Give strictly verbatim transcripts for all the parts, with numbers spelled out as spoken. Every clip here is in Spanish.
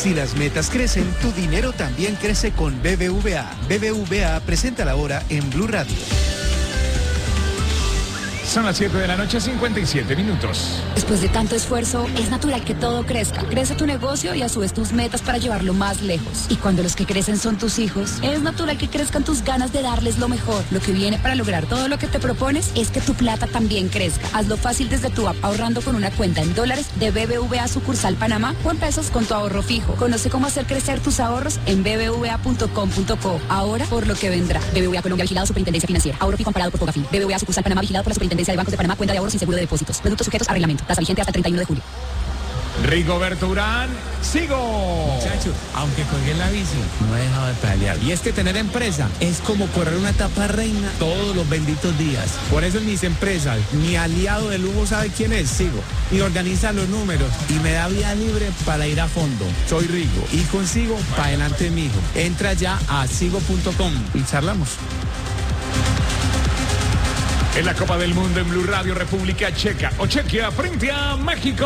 Si las metas crecen, tu dinero también crece con B B V A. B B V A presenta la hora en Blue Radio. Son las siete de la noche, cincuenta y siete minutos. Después de tanto esfuerzo, es natural que todo crezca. Crece tu negocio y a su vez tus metas para llevarlo más lejos. Y cuando los que crecen son tus hijos, es natural que crezcan tus ganas de darles lo mejor. Lo que viene para lograr todo lo que te propones es que tu plata también crezca. Hazlo fácil desde tu app, ahorrando con una cuenta en dólares de B B V A sucursal Panamá o en pesos con tu ahorro fijo. Conoce cómo hacer crecer tus ahorros en b b v a punto com punto co. Ahora por lo que vendrá. B B V A Colombia, vigilado Superintendencia Financiera. Ahorro fijo amparado por Fogafín. B B V A sucursal Panamá, vigilado por la Superintendencia de Bancos de Panamá, cuenta de ahorros y seguro de depósitos. Productos sujetos a reglamento. Tasa vigente hasta el treinta y uno de julio. Rigoberto Urán, sigo. Muchacho, aunque colgué la bici, no he dejado de pedalear. Y es que tener empresa es como correr una etapa reina todos los benditos días. Por eso en mis empresas, mi aliado de lujo sabe quién es, Sigo. Y organiza los números y me da vía libre para ir a fondo. Soy Rigo y consigo para adelante mijo. Entra ya a sigo punto com y charlamos. En la Copa del Mundo en Blue Radio, República Checa o Chequia frente a México.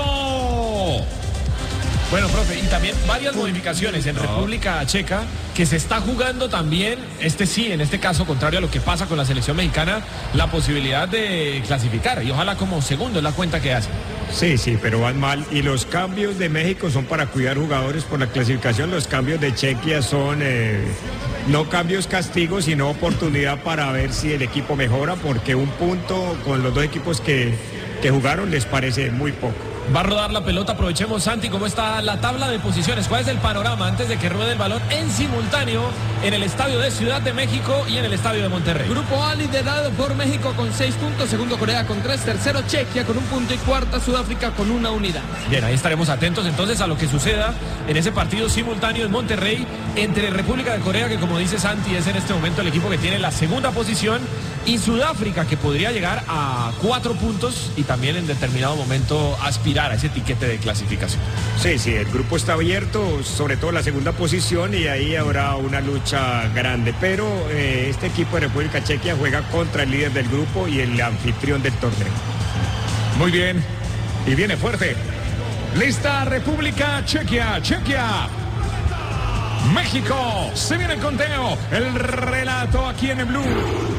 Bueno, profe, y también varias modificaciones en no. República Checa, que se está jugando también, este sí, en este caso, contrario a lo que pasa con la selección mexicana, la posibilidad de clasificar, y ojalá como segundo es la cuenta que hace. Sí, sí, pero van mal, y los cambios de México son para cuidar jugadores por la clasificación, los cambios de Chequia son eh, no cambios castigos, sino oportunidad para ver si el equipo mejora, porque un punto con los dos equipos que, que jugaron les parece muy poco. Va a rodar la pelota, aprovechemos, Santi, cómo está la tabla de posiciones, cuál es el panorama antes de que ruede el balón en simultáneo en el estadio de Ciudad de México y en el estadio de Monterrey. Grupo A liderado por México con seis puntos, segundo Corea con tres, tercero Chequia con un punto y cuarta Sudáfrica con una unidad. Bien, ahí estaremos atentos entonces a lo que suceda en ese partido simultáneo en Monterrey entre República de Corea, que como dice Santi es en este momento el equipo que tiene la segunda posición, y Sudáfrica, que podría llegar a cuatro puntos y también en determinado momento aspirar a ese tiquete de clasificación. Sí, sí, el grupo está abierto, sobre todo la segunda posición, y ahí habrá una lucha grande, pero eh, este equipo de República Checa juega contra el líder del grupo y el anfitrión del torneo. Muy bien, y viene fuerte. Lista República Chequia, Chequia. México, se viene el conteo, el relato aquí en el Blue.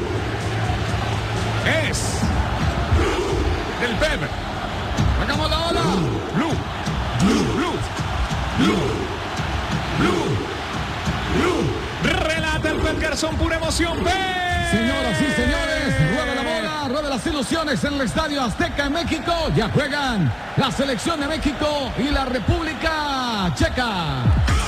Es del P E B. Hagamos la ola. Blue, Blue, Blue, Blue, Blue, Blue. Relata el P E B Garzón, pura emoción. ¡P E B! Señoras y señores, rueda la bola, rueda las ilusiones en el Estadio Azteca en México. Ya juegan la selección de México y la República Checa.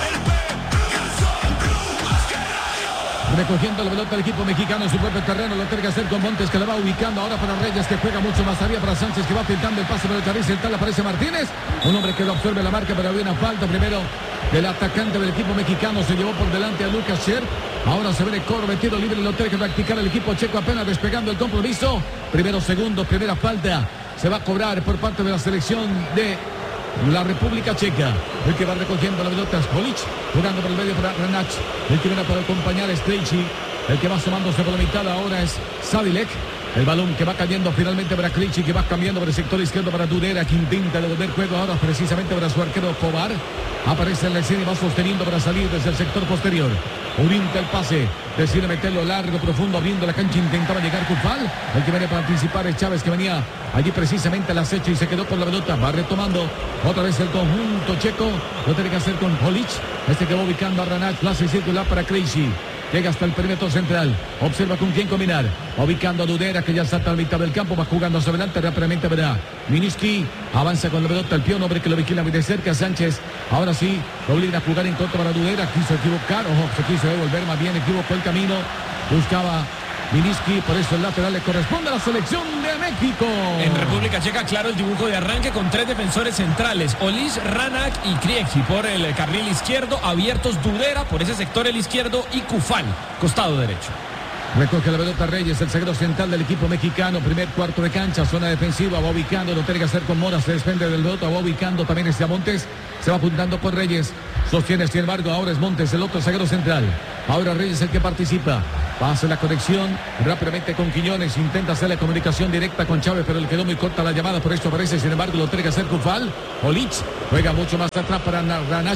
Recogiendo la pelota del equipo mexicano en su propio terreno, lo tiene que hacer con Montes, que la va ubicando ahora para Reyes, que juega mucho más arriba para Sánchez, que va pintando el pase por el carril central, aparece Martínez, un hombre que lo absorbe la marca, pero había una falta primero del atacante del equipo mexicano, se llevó por delante a Lucas Scher, ahora se ve el coro metido libre, lo tiene que practicar el equipo checo apenas despegando el compromiso, primero segundo, primera falta, se va a cobrar por parte de la selección de la República Checa. El que va recogiendo la pelota es Polic, jugando por el medio para Ranach, el que viene para acompañar es Krejci, el que va asomándose por la mitad ahora es Sadilek. El balón que va cayendo finalmente para Krejci, que va cambiando por el sector izquierdo para Dudera, que intenta devolver juego ahora precisamente para su arquero Kovar. Aparece en la escena y va sosteniendo para salir desde el sector posterior. Orienta el pase, decide meterlo largo, profundo, abriendo la cancha, intentaba llegar Cufal. El que viene para anticipar es Chávez, que venía allí precisamente al acecho y se quedó con la pelota. Va retomando otra vez el conjunto checo. Lo tiene que hacer con Polic. Este que va ubicando a Ranach, clase circular para Krejci. Llega hasta el perímetro central. Observa con quién combinar. Va ubicando a Dudera, que ya salta a la mitad del campo. Va jugando hacia adelante. Rápidamente verá. Miniski avanza con la pelota. El peón, hombre que lo vigila muy de cerca. Sánchez. Ahora sí. Lo obliga a jugar en contra para Dudera. Quiso equivocar. Ojo, se quiso devolver. Más bien equivocó el camino. Buscaba Miniski, por eso el lateral le corresponde a la selección de México. En República Checa, claro, el dibujo de arranque con tres defensores centrales, Olis, Ranach y Krejci por el carril izquierdo, abiertos Dudera por ese sector el izquierdo y Cufal, costado derecho. Recoge la pelota Reyes, el zaguero central del equipo mexicano, primer cuarto de cancha, zona defensiva, va ubicando, lo tiene que hacer con Mora, se desprende del pelota, va ubicando también este a Montes, se va apuntando por Reyes, sostiene sin embargo, ahora es Montes, el otro zaguero central, ahora Reyes el que participa, pasa la conexión rápidamente con Quiñones, intenta hacer la comunicación directa con Chávez, pero le quedó muy corta la llamada, por esto aparece, sin embargo, lo tiene que hacer Cufal, Olic, juega mucho más atrás para Ranach,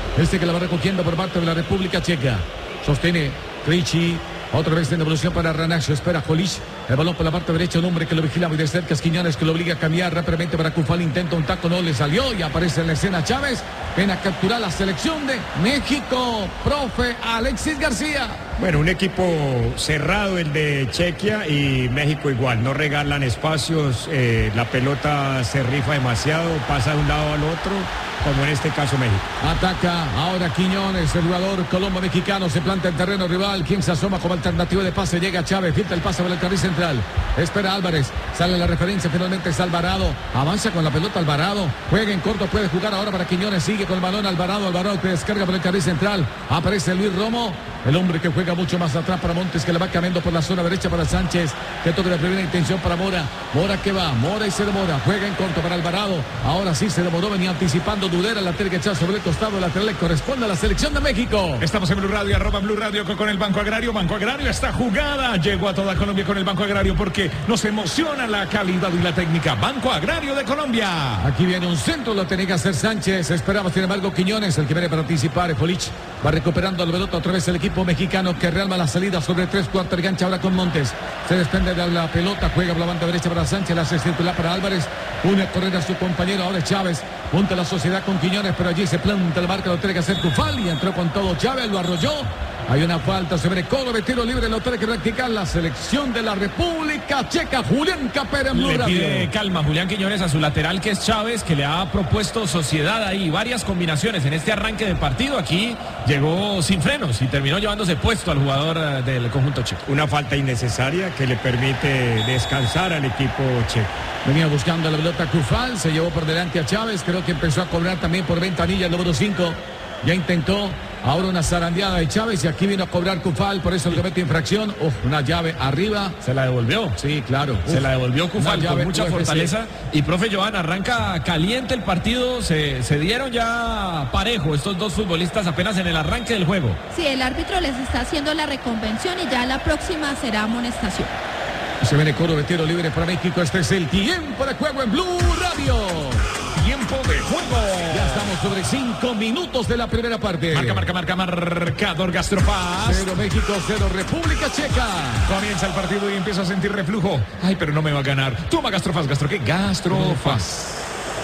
Este que la va recogiendo por parte de la República Checa. Sostiene Krejci. Otra vez en devolución para Ranacho. Espera Jolic. El balón por la parte derecha. Un hombre que lo vigila muy de cerca. Es Quiñones, que lo obliga a cambiar rápidamente para Cufal. Intenta un taco. No le salió. Y aparece en la escena Chávez. Ven a capturar la selección de México. Profe Alexis García. Bueno, un equipo cerrado el de Chequia y México igual. No regalan espacios. Eh, la pelota se rifa demasiado. Pasa de un lado al otro. Como en este caso México. Ataca ahora Quiñones, el jugador colombo mexicano, se planta en terreno rival. Quien se asoma como alternativa de pase, llega Chávez, filtra el pase por el carril central. Espera Álvarez, sale la referencia, finalmente es Alvarado. Avanza con la pelota Alvarado, juega en corto, puede jugar ahora para Quiñones, sigue con el balón Alvarado, Alvarado que descarga por el carril central. Aparece Luis Romo, el hombre que juega mucho más atrás para Montes, que le va cambiando por la zona derecha para Sánchez, que toca la primera intención para Mora. Mora que va, Mora y se demora, juega en corto para Alvarado. Ahora sí se demoró, venía anticipando Dudera, la tiene que echar sobre el costado lateral, le corresponde a la selección de México. Estamos en Blue Radio, arroba Blue Radio con, con el Banco Agrario. Banco Agrario, esta jugada llegó a toda Colombia con el Banco Agrario porque nos emociona la calidad y la técnica. Banco Agrario de Colombia. Aquí viene un centro, lo tenía que hacer Sánchez. Esperaba, sin embargo, Quiñones, el que viene para participar. Jolic va recuperando la pelota otra vez el equipo mexicano, que realma la salida sobre tres cuartos de cancha ahora con Montes. Se desprende de la pelota, juega por la banda derecha para Sánchez, la hace circular para Álvarez. Une a correr a su compañero, ahora es Chávez. Monta la sociedad con Quiñones, pero allí se planta la marca, lo tiene que hacer Cufal y entró con todo Chávez, lo arrolló. Hay una falta sobre Coro de tiro libre, lo tiene que practicar la selección de la República Checa. Julián Capera en Blue Le Radio. pide calma Julián Quiñones a su lateral, que es Chávez, que le ha propuesto sociedad ahí, varias combinaciones en este arranque de partido. Aquí llegó sin frenos y terminó llevándose puesto al jugador eh, del conjunto checo. Una falta innecesaria que le permite descansar al equipo checo. Venía buscando la pelota Cufal, se llevó por delante a Chávez, creo que empezó a cobrar también por ventanilla el número cinco. Ya intentó ahora una zarandeada de Chávez y aquí vino a cobrar Cufal, por eso le comete infracción. Uf, una llave arriba. Se la devolvió. Sí, claro. Uf, se la devolvió Cufal con mucha U F C. fortaleza. Y profe Joan, arranca caliente el partido. Se, se dieron ya parejo estos dos futbolistas apenas en el arranque del juego. Sí, el árbitro les está haciendo la reconvención y ya la próxima será amonestación. Se viene Coro de tiro libre para México. Este es el tiempo de juego en Blue Radio. Tiempo de juego. Ya estamos sobre cinco minutos de la primera parte. Marca, marca, marca, marcador Gastrofast. Cero México, cero República Checa. Comienza el partido y empiezo a sentir reflujo. Ay, pero no me va a ganar. Toma Gastrofast, Gastro, ¿qué? Gastrofast.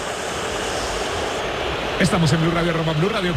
Estamos en Blue Radio, arroba Blue Radio.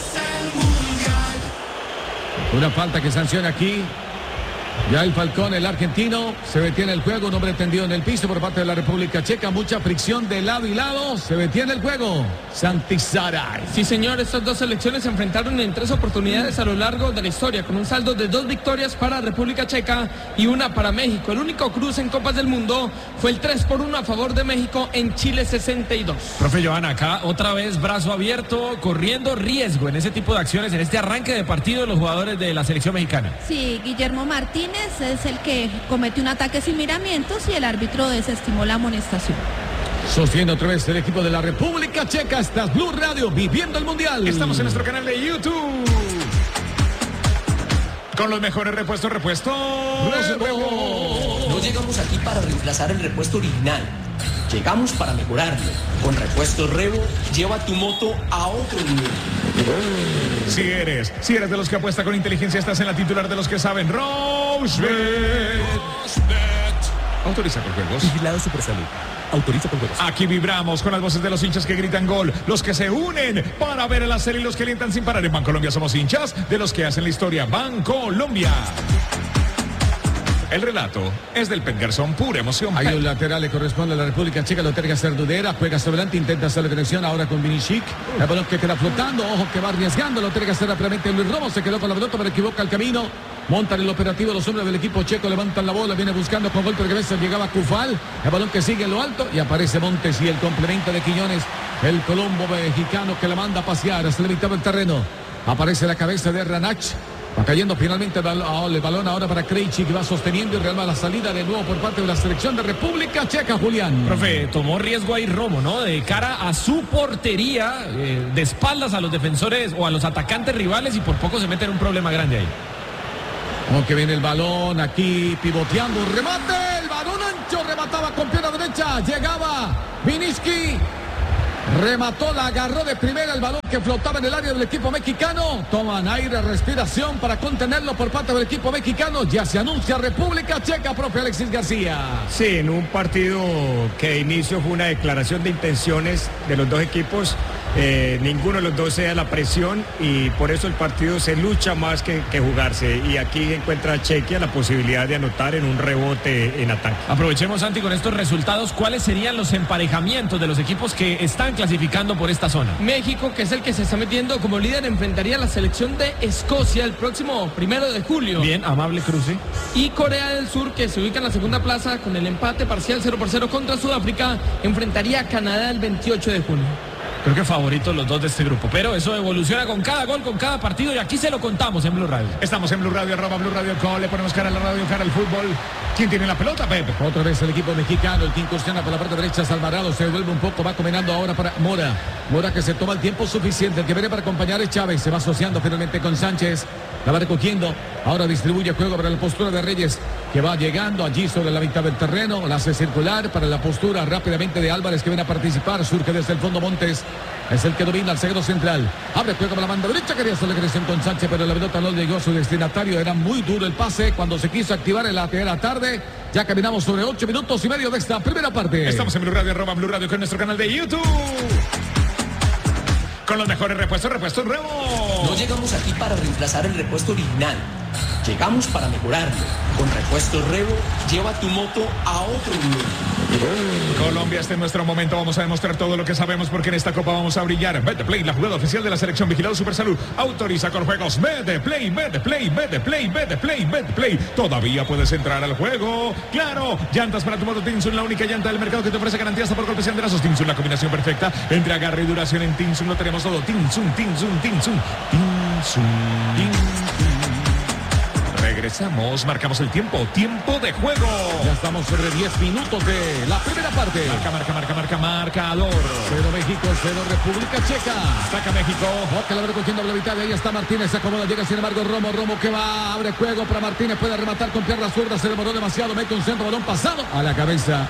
Una falta que sanciona aquí. Ya el Falcón, el argentino, se detiene el juego, un hombre tendido en el piso por parte de la República Checa, mucha fricción de lado y lado, se detiene el juego. Santisaray. Sí, señor, estas dos selecciones se enfrentaron en tres oportunidades a lo largo de la historia, con un saldo de dos victorias para República Checa y una para México. El único cruce en Copas del Mundo fue el tres por uno a favor de México en Chile sesenta y dos. Profe Joan, acá otra vez brazo abierto, corriendo riesgo en ese tipo de acciones, en este arranque de partido de los jugadores de la selección mexicana. Sí, Guillermo Martínez es el que cometió un ataque sin miramientos y el árbitro desestimó la amonestación. Sostiene otra vez el equipo de la República Checa. Estás Blue Radio, viviendo el Mundial. Estamos en nuestro canal de YouTube con los mejores repuestos, repuestos. Revo. No llegamos aquí para reemplazar el repuesto original. Llegamos para mejorarlo. Con Repuestos Revo, lleva tu moto a otro nivel. Si eres, si eres de los que apuesta con inteligencia, estás en la titular de los que saben. Rosebet. Autoriza con juegos. Vigilado Supersalud. Autoriza con juegos. Aquí vibramos con las voces de los hinchas que gritan gol, los que se unen para ver el hacer y los que alientan sin parar. En Bancolombia somos hinchas de los que hacen la historia. Bancolombia. El relato es del Pet Garzón, pura emoción. Hay un lateral, le corresponde a la República Checa, lo tiene que hacer Dudera, juega sobre adelante, intenta hacer la conexión ahora con Vinicic. El balón que queda flotando, ojo que va arriesgando, lo tiene que hacer rápidamente Luis Romo, se quedó con la pelota, pero equivoca el camino. Montan el operativo los hombres del equipo checo, levantan la bola, viene buscando con golpe de cabeza, llegaba Cufal, el balón que sigue en lo alto y aparece Montes y el complemento de Quiñones, el colombo mexicano que la manda a pasear hasta la mitad del terreno. Aparece la cabeza de Ranach. Va cayendo finalmente el balón, el balón ahora para Krejci, que va sosteniendo y realma la salida de nuevo por parte de la selección de República Checa, Julián. Profe, tomó riesgo ahí Romo, ¿no? De cara a su portería, eh, de espaldas a los defensores o a los atacantes rivales y por poco se mete en un problema grande ahí. Aunque viene el balón aquí pivoteando, un remate, el balón ancho, remataba con pierna derecha, llegaba Vinicic, remató, la agarró de primera, el balón que flotaba en el área del equipo mexicano. Toman aire, respiración para contenerlo por parte del equipo mexicano. Ya se anuncia República Checa, profe Alexis García. Sí, en un partido que de inicio fue una declaración de intenciones de los dos equipos. Eh, ninguno de los dos se da la presión y por eso el partido se lucha más que, que jugarse. Y aquí encuentra Chequia la posibilidad de anotar en un rebote en ataque. Aprovechemos, Santi, con estos resultados, ¿cuáles serían los emparejamientos de los equipos que están clasificando por esta zona? México, que es el que se está metiendo como líder, enfrentaría a la selección de Escocia el próximo primero de julio. Bien, amable cruce. Y Corea del Sur, que se ubica en la segunda plaza con el empate parcial cero por cero contra Sudáfrica, enfrentaría a Canadá el veintiocho de junio. Creo que favoritos los dos de este grupo, pero eso evoluciona con cada gol, con cada partido, y aquí se lo contamos en Blue Radio. Estamos en Blue Radio, arroba Blue Radio Com, le ponemos cara a la radio, cara al fútbol. ¿Quién tiene la pelota, Pepe? Otra vez el equipo mexicano, el que incursiona por la parte derecha, Alvarado, se devuelve un poco, va combinando ahora para Mora. Mora que se toma el tiempo suficiente, el que viene para acompañar es Chávez, se va asociando finalmente con Sánchez, la va recogiendo, ahora distribuye juego para la postura de Reyes, que va llegando allí sobre la mitad del terreno, la hace circular para la postura rápidamente de Álvarez, que viene a participar, surge desde el fondo Montes, es el que domina el zaguero central, abre juego para la banda derecha, quería hacer la creación con Sánchez, pero la pelota no llegó a su destinatario, era muy duro el pase, cuando se quiso activar el lateral tarde, ya caminamos sobre ocho minutos y medio de esta primera parte. Estamos en Blue Radio, arroba Blue Radio, con nuestro canal de YouTube. Con los mejores repuestos, repuestos Rebo. No llegamos aquí para reemplazar el repuesto original. Llegamos para mejorarlo. Con Repuestos Rebo, lleva tu moto a otro nivel. Colombia, este es nuestro momento. Vamos a demostrar todo lo que sabemos porque en esta copa vamos a brillar. Betplay, la jugada oficial de la selección vigilado Supersalud. Autoriza con juegos. Betplay, Betplay, Betplay, Betplay, Betplay. Todavía puedes entrar al juego. ¡Claro! Llantas para tu moto Tinsun, la única llanta del mercado que te ofrece garantía hasta por golpes y anderazos. Tinsun, la combinación perfecta entre agarre y duración en Tinsun. Lo tenemos todo. Tinsun, Tinsun, Tinsun, Tinsun, Tinsun. Regresamos, marcamos el tiempo, tiempo de juego. Ya estamos sobre diez minutos de la primera parte. Marca, marca, marca, marca, marcador. Cero México, cero República Checa. Saca México. Oca la va recogiendo a la mitad, ahí está Martínez, se acomoda, llega sin embargo Romo, Romo que va, abre juego para Martínez, puede rematar con pierna zurda, se demoró demasiado, mete un centro, balón pasado a la cabeza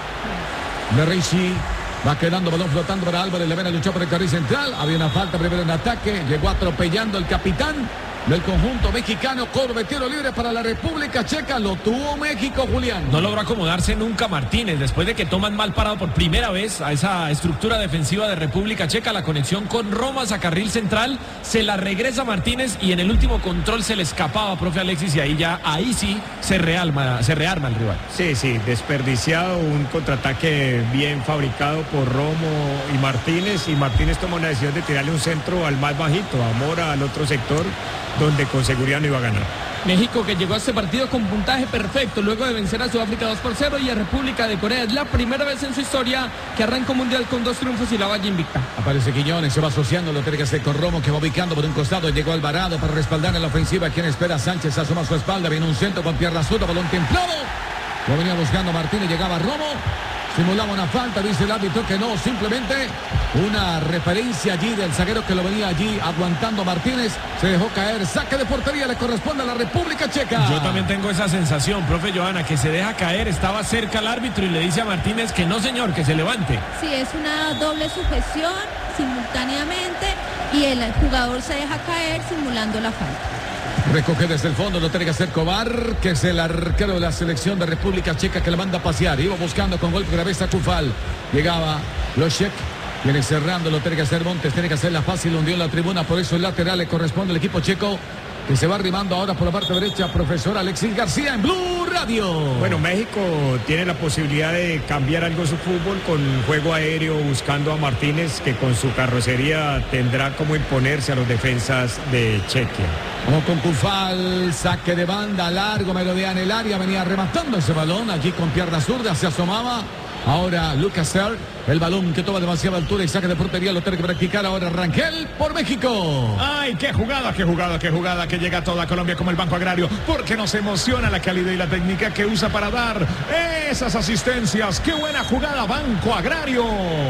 de Reishi. Va quedando balón flotando para Álvarez, le ven a luchar por el carril central, había una falta primero en ataque, llegó atropellando el capitán del conjunto mexicano, corbe, tiro libre para la República Checa, lo tuvo México, Julián. No logró acomodarse nunca Martínez, después de que toman mal parado por primera vez a esa estructura defensiva de República Checa, la conexión con Romas a carril central, se la regresa Martínez y en el último control se le escapaba, profe Alexis, y ahí ya, ahí sí se rearma, se rearma el rival. Sí, sí, desperdiciado, un contraataque bien fabricado por Romo y Martínez, y Martínez toma una decisión de tirarle un centro al más bajito, a Mora, al otro sector, donde con seguridad no iba a ganar. México, que llegó a este partido con puntaje perfecto luego de vencer a Sudáfrica dos por cero y a República de Corea. Es la primera vez en su historia que arranca un mundial con dos triunfos y la valla invicta. Aparece Quiñones, se va asociando, lo tiene que hacer con Romo, que va ubicando por un costado, llegó Alvarado para respaldar en la ofensiva, quien espera Sánchez, asoma su espalda, viene un centro con pierna zurda, balón templado, lo venía buscando Martínez, llegaba Romo, simulaba una falta, dice el árbitro que no, simplemente una referencia allí del zaguero que lo venía allí aguantando Martínez, se dejó caer, saque de portería, le corresponde a la República Checa. Yo también tengo esa sensación, profe Johanna, que se deja caer, estaba cerca al árbitro y le dice a Martínez que no señor, que se levante. Sí, es una doble sujeción simultáneamente y el jugador se deja caer simulando la falta. Recoge desde el fondo, lo tiene que hacer Cobar, que es el arquero de la selección de República Checa que le manda a pasear. Iba buscando con golpe de cabeza Cufal. Llegaba Loshek, viene cerrando, lo tiene que hacer Montes, tiene que hacerla fácil, hundió en la tribuna, por eso el lateral le corresponde al equipo checo, que se va arrimando ahora por la parte derecha, profesor Alexis García en Blue Radio. Bueno, México tiene la posibilidad de cambiar algo su fútbol con juego aéreo, buscando a Martínez, que con su carrocería tendrá como imponerse a los defensas de Chequia. Vamos con Cufal, saque de banda, largo, melodía en el área, venía rematando ese balón, allí con pierna zurda, se asomaba. Ahora Lucas Ser, el balón que toma demasiada altura y saque de portería, lo tiene que practicar ahora Rangel por México. Ay, qué jugada, qué jugada, qué jugada, que llega a toda Colombia como el Banco Agrario, porque nos emociona la calidad y la técnica que usa para dar esas asistencias. Qué buena jugada, Banco Agrario.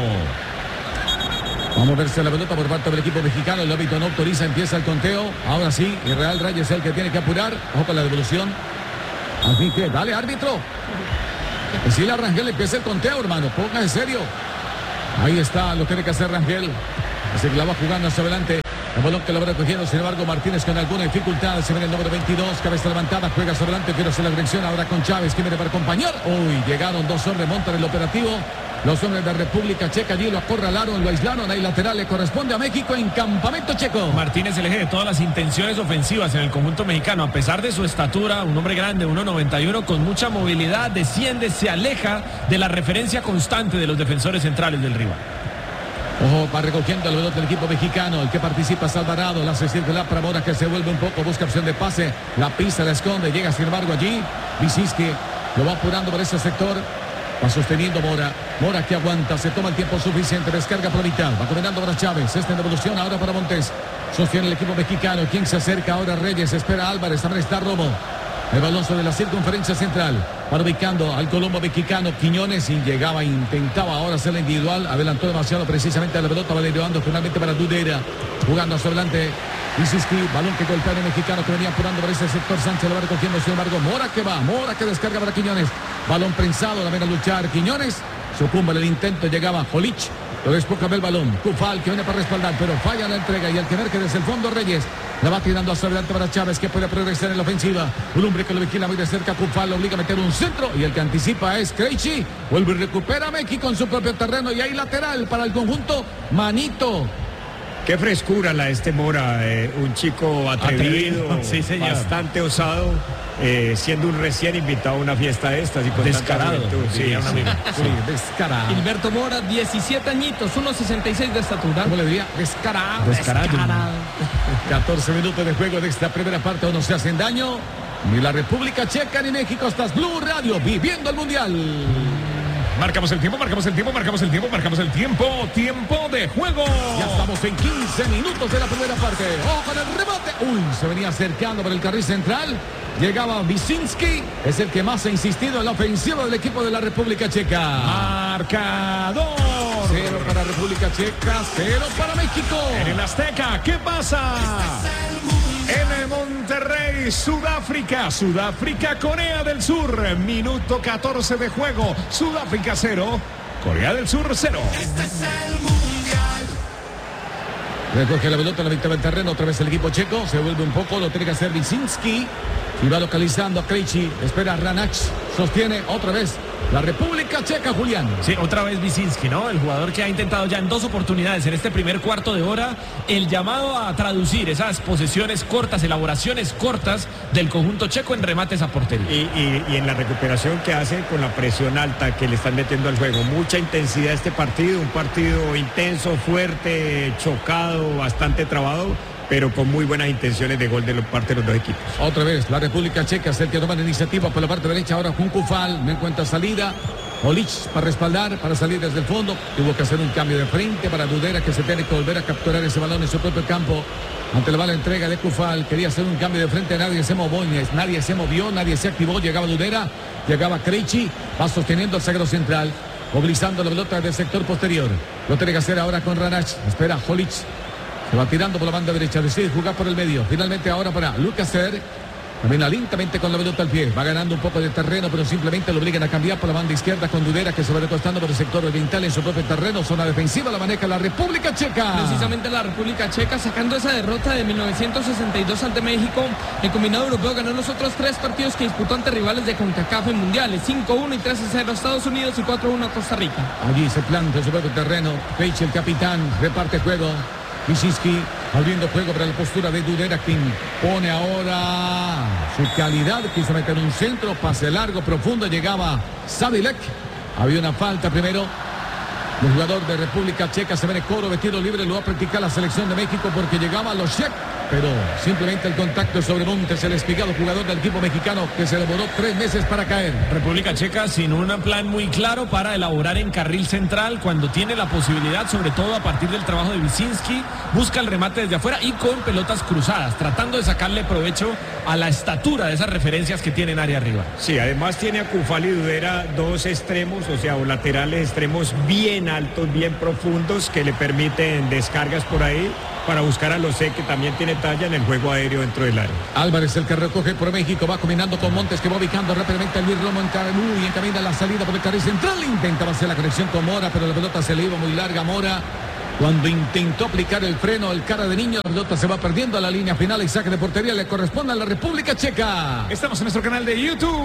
Vamos a verse la pelota por parte del equipo mexicano, el árbitro no autoriza, empieza el conteo, ahora sí, y Real Reyes es el que tiene que apurar, ojo con la devolución. Así que, dale árbitro. Decirle a Rangel, empieza el conteo, hermano, ponga en serio. Ahí está, lo tiene que hacer Rangel. Así que la va jugando hacia adelante. El balón que lo va recogiendo, sin embargo, Martínez con alguna dificultad. Se ve el número veintidós, cabeza levantada, juega hacia adelante, quiere hacer la dirección ahora con Chávez, que viene para acompañar. Uy, llegaron dos hombres, montan el operativo. Los hombres de República Checa allí lo acorralaron, lo aislaron. Ahí lateral le corresponde a México en campamento checo. Martínez, el eje de todas las intenciones ofensivas en el conjunto mexicano. A pesar de su estatura, un hombre grande, uno noventa y uno, con mucha movilidad, desciende, se aleja de la referencia constante de los defensores centrales del rival. Ojo, va recogiendo el balón del equipo mexicano. El que participa es Alvarado. La se la para Mora, que se vuelve un poco, busca opción de pase. La pista, la esconde. Llega sin embargo allí Visinski. Lo va apurando por ese sector. Va sosteniendo Mora. Mora que aguanta. Se toma el tiempo suficiente. Descarga por mitad. Va combinando para Chávez. Esta en devolución ahora para Montes. Sostiene el equipo mexicano. ¿Quién se acerca ahora? Reyes. Espera Álvarez. También está Romo. El balón sobre la circunferencia central. Para ubicando al Colombo mexicano. Quiñones y llegaba, intentaba ahora hacerla individual. Adelantó demasiado precisamente a la pelota. Va derivando finalmente para Dudera. Jugando hacia adelante. Visinski, balón que golpea el mexicano que venía apurando por ese sector. Sánchez lo va recogiendo, sin embargo. Mora que va. Mora que descarga para Quiñones. Balón prensado. La ven a luchar. Quiñones. Sucumbe el intento. Llegaba Jolich. Lo despoja el balón. Cufal que viene para respaldar, pero falla la entrega. Y al tener que desde el fondo Reyes la va tirando hacia adelante para Chávez, que puede progresar en la ofensiva. Un hombre que lo vigila muy de cerca. Cufal lo obliga a meter un centro. Y el que anticipa es Krejci. Vuelve y recupera a México en su propio terreno. Y hay lateral para el conjunto Manito. Qué frescura la de este Mora, eh, un chico atrevido, atrevido. Sí, señor. Bastante osado, eh, siendo un recién invitado a una fiesta de estas y con descarado. Tanta juventud. Sí, sí, sí, sí, descarado. Gilberto Mora, diecisiete añitos, uno sesenta y seis de estatura. ¿Cómo le diría? Descarado. Descarado. Descarado. catorce minutos de juego de esta primera parte, no se hacen daño. Ni la República Checa ni México. Estás Blue Radio, viviendo el Mundial. Marcamos el tiempo, marcamos el tiempo, marcamos el tiempo, marcamos el tiempo. Tiempo de juego. Ya estamos en quince minutos de la primera parte. ¡Ojo con el remate! Uy, se venía acercando por el carril central. Llegaba Visinski. Es el que más ha insistido en la ofensiva del equipo de la República Checa. Marcador. Cero para República Checa, cero para México. En el Azteca, ¿qué pasa? En el Monterrey, Sudáfrica, Sudáfrica, Corea del Sur, minuto catorce de juego, Sudáfrica cero, Corea del Sur cero. Este es el Mundial. Recoge la pelota, la victoria del terreno, otra vez el equipo checo, se vuelve un poco, lo tiene que hacer Visinski, y va localizando a Krejci, espera a Ranach, sostiene otra vez la República Checa, Julián. Sí, otra vez Visinski, ¿no? El jugador que ha intentado ya en dos oportunidades en este primer cuarto de hora el llamado a traducir esas posesiones cortas, elaboraciones cortas del conjunto checo en remates a portería. Y, y, y en la recuperación que hace con la presión alta que le están metiendo al juego. Mucha intensidad este partido, un partido intenso, fuerte, chocado, bastante trabado, pero con muy buenas intenciones de gol de parte de los dos equipos. Otra vez la República Checa es el que toma la iniciativa por la parte derecha. Ahora Jun Cufal, no encuentra salida. Olich para respaldar, para salir desde el fondo. Tuvo que hacer un cambio de frente para Dudera, que se tiene que volver a capturar ese balón en su propio campo. Ante la mala entrega de Cufal, quería hacer un cambio de frente, nadie se movió, nadie se movió, nadie se activó. Llegaba Dudera, llegaba Krejci, va sosteniendo el zaguero central, movilizando la pelota del sector posterior. Lo tiene que hacer ahora con Ranach. Espera Olich. Se va tirando por la banda derecha, decide jugar por el medio. Finalmente ahora para Lucas Ter. Camina lentamente con la pelota al pie. Va ganando un poco de terreno, pero simplemente lo obligan a cambiar por la banda izquierda con Dudera, que se va recostando por el sector oriental en su propio terreno. Zona defensiva la maneja la República Checa. Precisamente la República Checa sacando esa derrota de mil novecientos sesenta y dos ante México. El combinado europeo ganó los otros tres partidos que disputó ante rivales de CONCACAF en mundiales. cinco uno y tres a cero Estados Unidos y cuatro uno a Costa Rica. Allí se planta en su propio terreno. Krejci, el capitán, reparte juego. Visinski abriendo juego para la postura de Dudera, quien pone ahora su calidad, quiso meter un centro, pase largo, profundo, llegaba Sadilek, había una falta primero. El jugador de República Checa se ve en coro, vestido libre, lo va a practicar la selección de México porque llegaba Loshek, pero simplemente el contacto sobre Montes, el espigado jugador del equipo mexicano que se demoró tres meses para caer. República Checa sin un plan muy claro para elaborar en carril central cuando tiene la posibilidad, sobre todo a partir del trabajo de Visinski, busca el remate desde afuera y con pelotas cruzadas, tratando de sacarle provecho a la estatura de esas referencias que tiene en área arriba. Sí, además tiene a Cufal y Dudera dos extremos, o sea, o laterales extremos bien altos, bien profundos, que le permiten descargas por ahí para buscar a Losé, que también tiene talla en el juego aéreo dentro del área. Álvarez, el que recoge por México, va combinando con Montes, que va ubicando rápidamente a Luis Romo en Carolú y encamina la salida por el carril central. Intentaba hacer la conexión con Mora, pero la pelota se le iba muy larga a Mora. Cuando intentó aplicar el freno, el cara de niño, la pelota se va perdiendo a la línea final y saque de portería le corresponde a la República Checa. Estamos en nuestro canal de YouTube.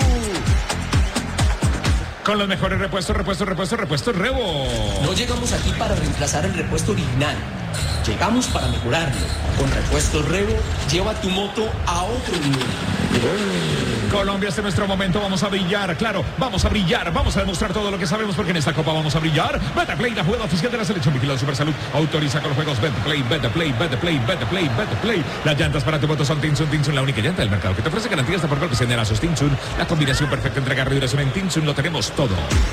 Con los mejores repuestos, repuestos, repuestos, repuestos, Rebo. No llegamos aquí para reemplazar el repuesto original. Llegamos para mejorarlo. Con repuestos Rebo, lleva tu moto a otro nivel. Colombia, este es nuestro momento, vamos a brillar, claro, vamos a brillar, vamos a demostrar todo lo que sabemos porque en esta copa vamos a brillar. Betplay, la jugada oficial de la selección vigilada Supersalud, autoriza con los juegos Betplay, Betplay, Betplay, Betplay, Betplay. Las llantas para tu moto son Tinsun, Tinsun, la única llanta del mercado que te ofrece garantías hasta por golpes en asos. Tinsun, la combinación perfecta entre agarre y duración en Tinsun, lo tenemos todo.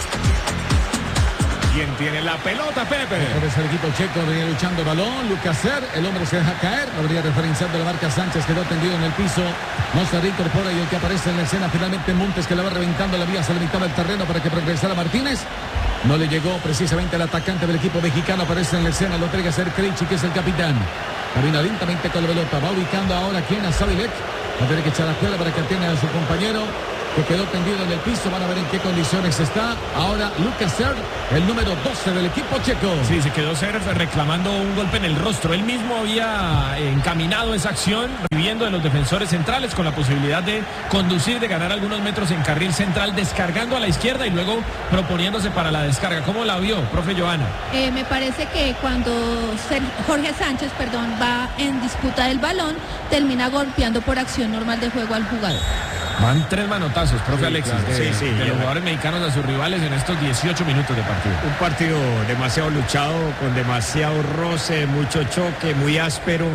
¿Quién tiene la pelota, Pepe? Es el equipo checo, venía luchando el balón. Lucas Ser, el hombre se deja caer. Lo habría referenciado la marca Sánchez, quedó tendido en el piso. No se reincorpora y el que aparece en la escena finalmente Montes, que la va reventando la vía hacia la mitad del terreno para que progresara Martínez. No le llegó precisamente al atacante del equipo mexicano. Aparece en la escena, lo tiene que hacer Krejci, que es el capitán. Camina lentamente con la pelota. Va ubicando ahora quien a Savilek. Va a tener que echar a cuela para que atienda a su compañero, que quedó tendido en el piso. Van a ver en qué condiciones está. Ahora Lucas Ser, el número doce del equipo checo. Sí, se quedó Ser reclamando un golpe en el rostro. Él mismo había encaminado esa acción, viviendo de los defensores centrales con la posibilidad de conducir, de ganar algunos metros en carril central, descargando a la izquierda y luego proponiéndose para la descarga. ¿Cómo la vio, profe Joana? Eh, me parece que cuando Ser, Jorge Sánchez, perdón, va en disputa del balón, termina golpeando por acción normal de juego al jugador. Van tres manotazos, profe Sí, Alexis, claro. de, Sí, sí, de los jugadores mexicanos a sus rivales en estos dieciocho minutos de partido. Un partido demasiado luchado, con demasiado roce, mucho choque, muy áspero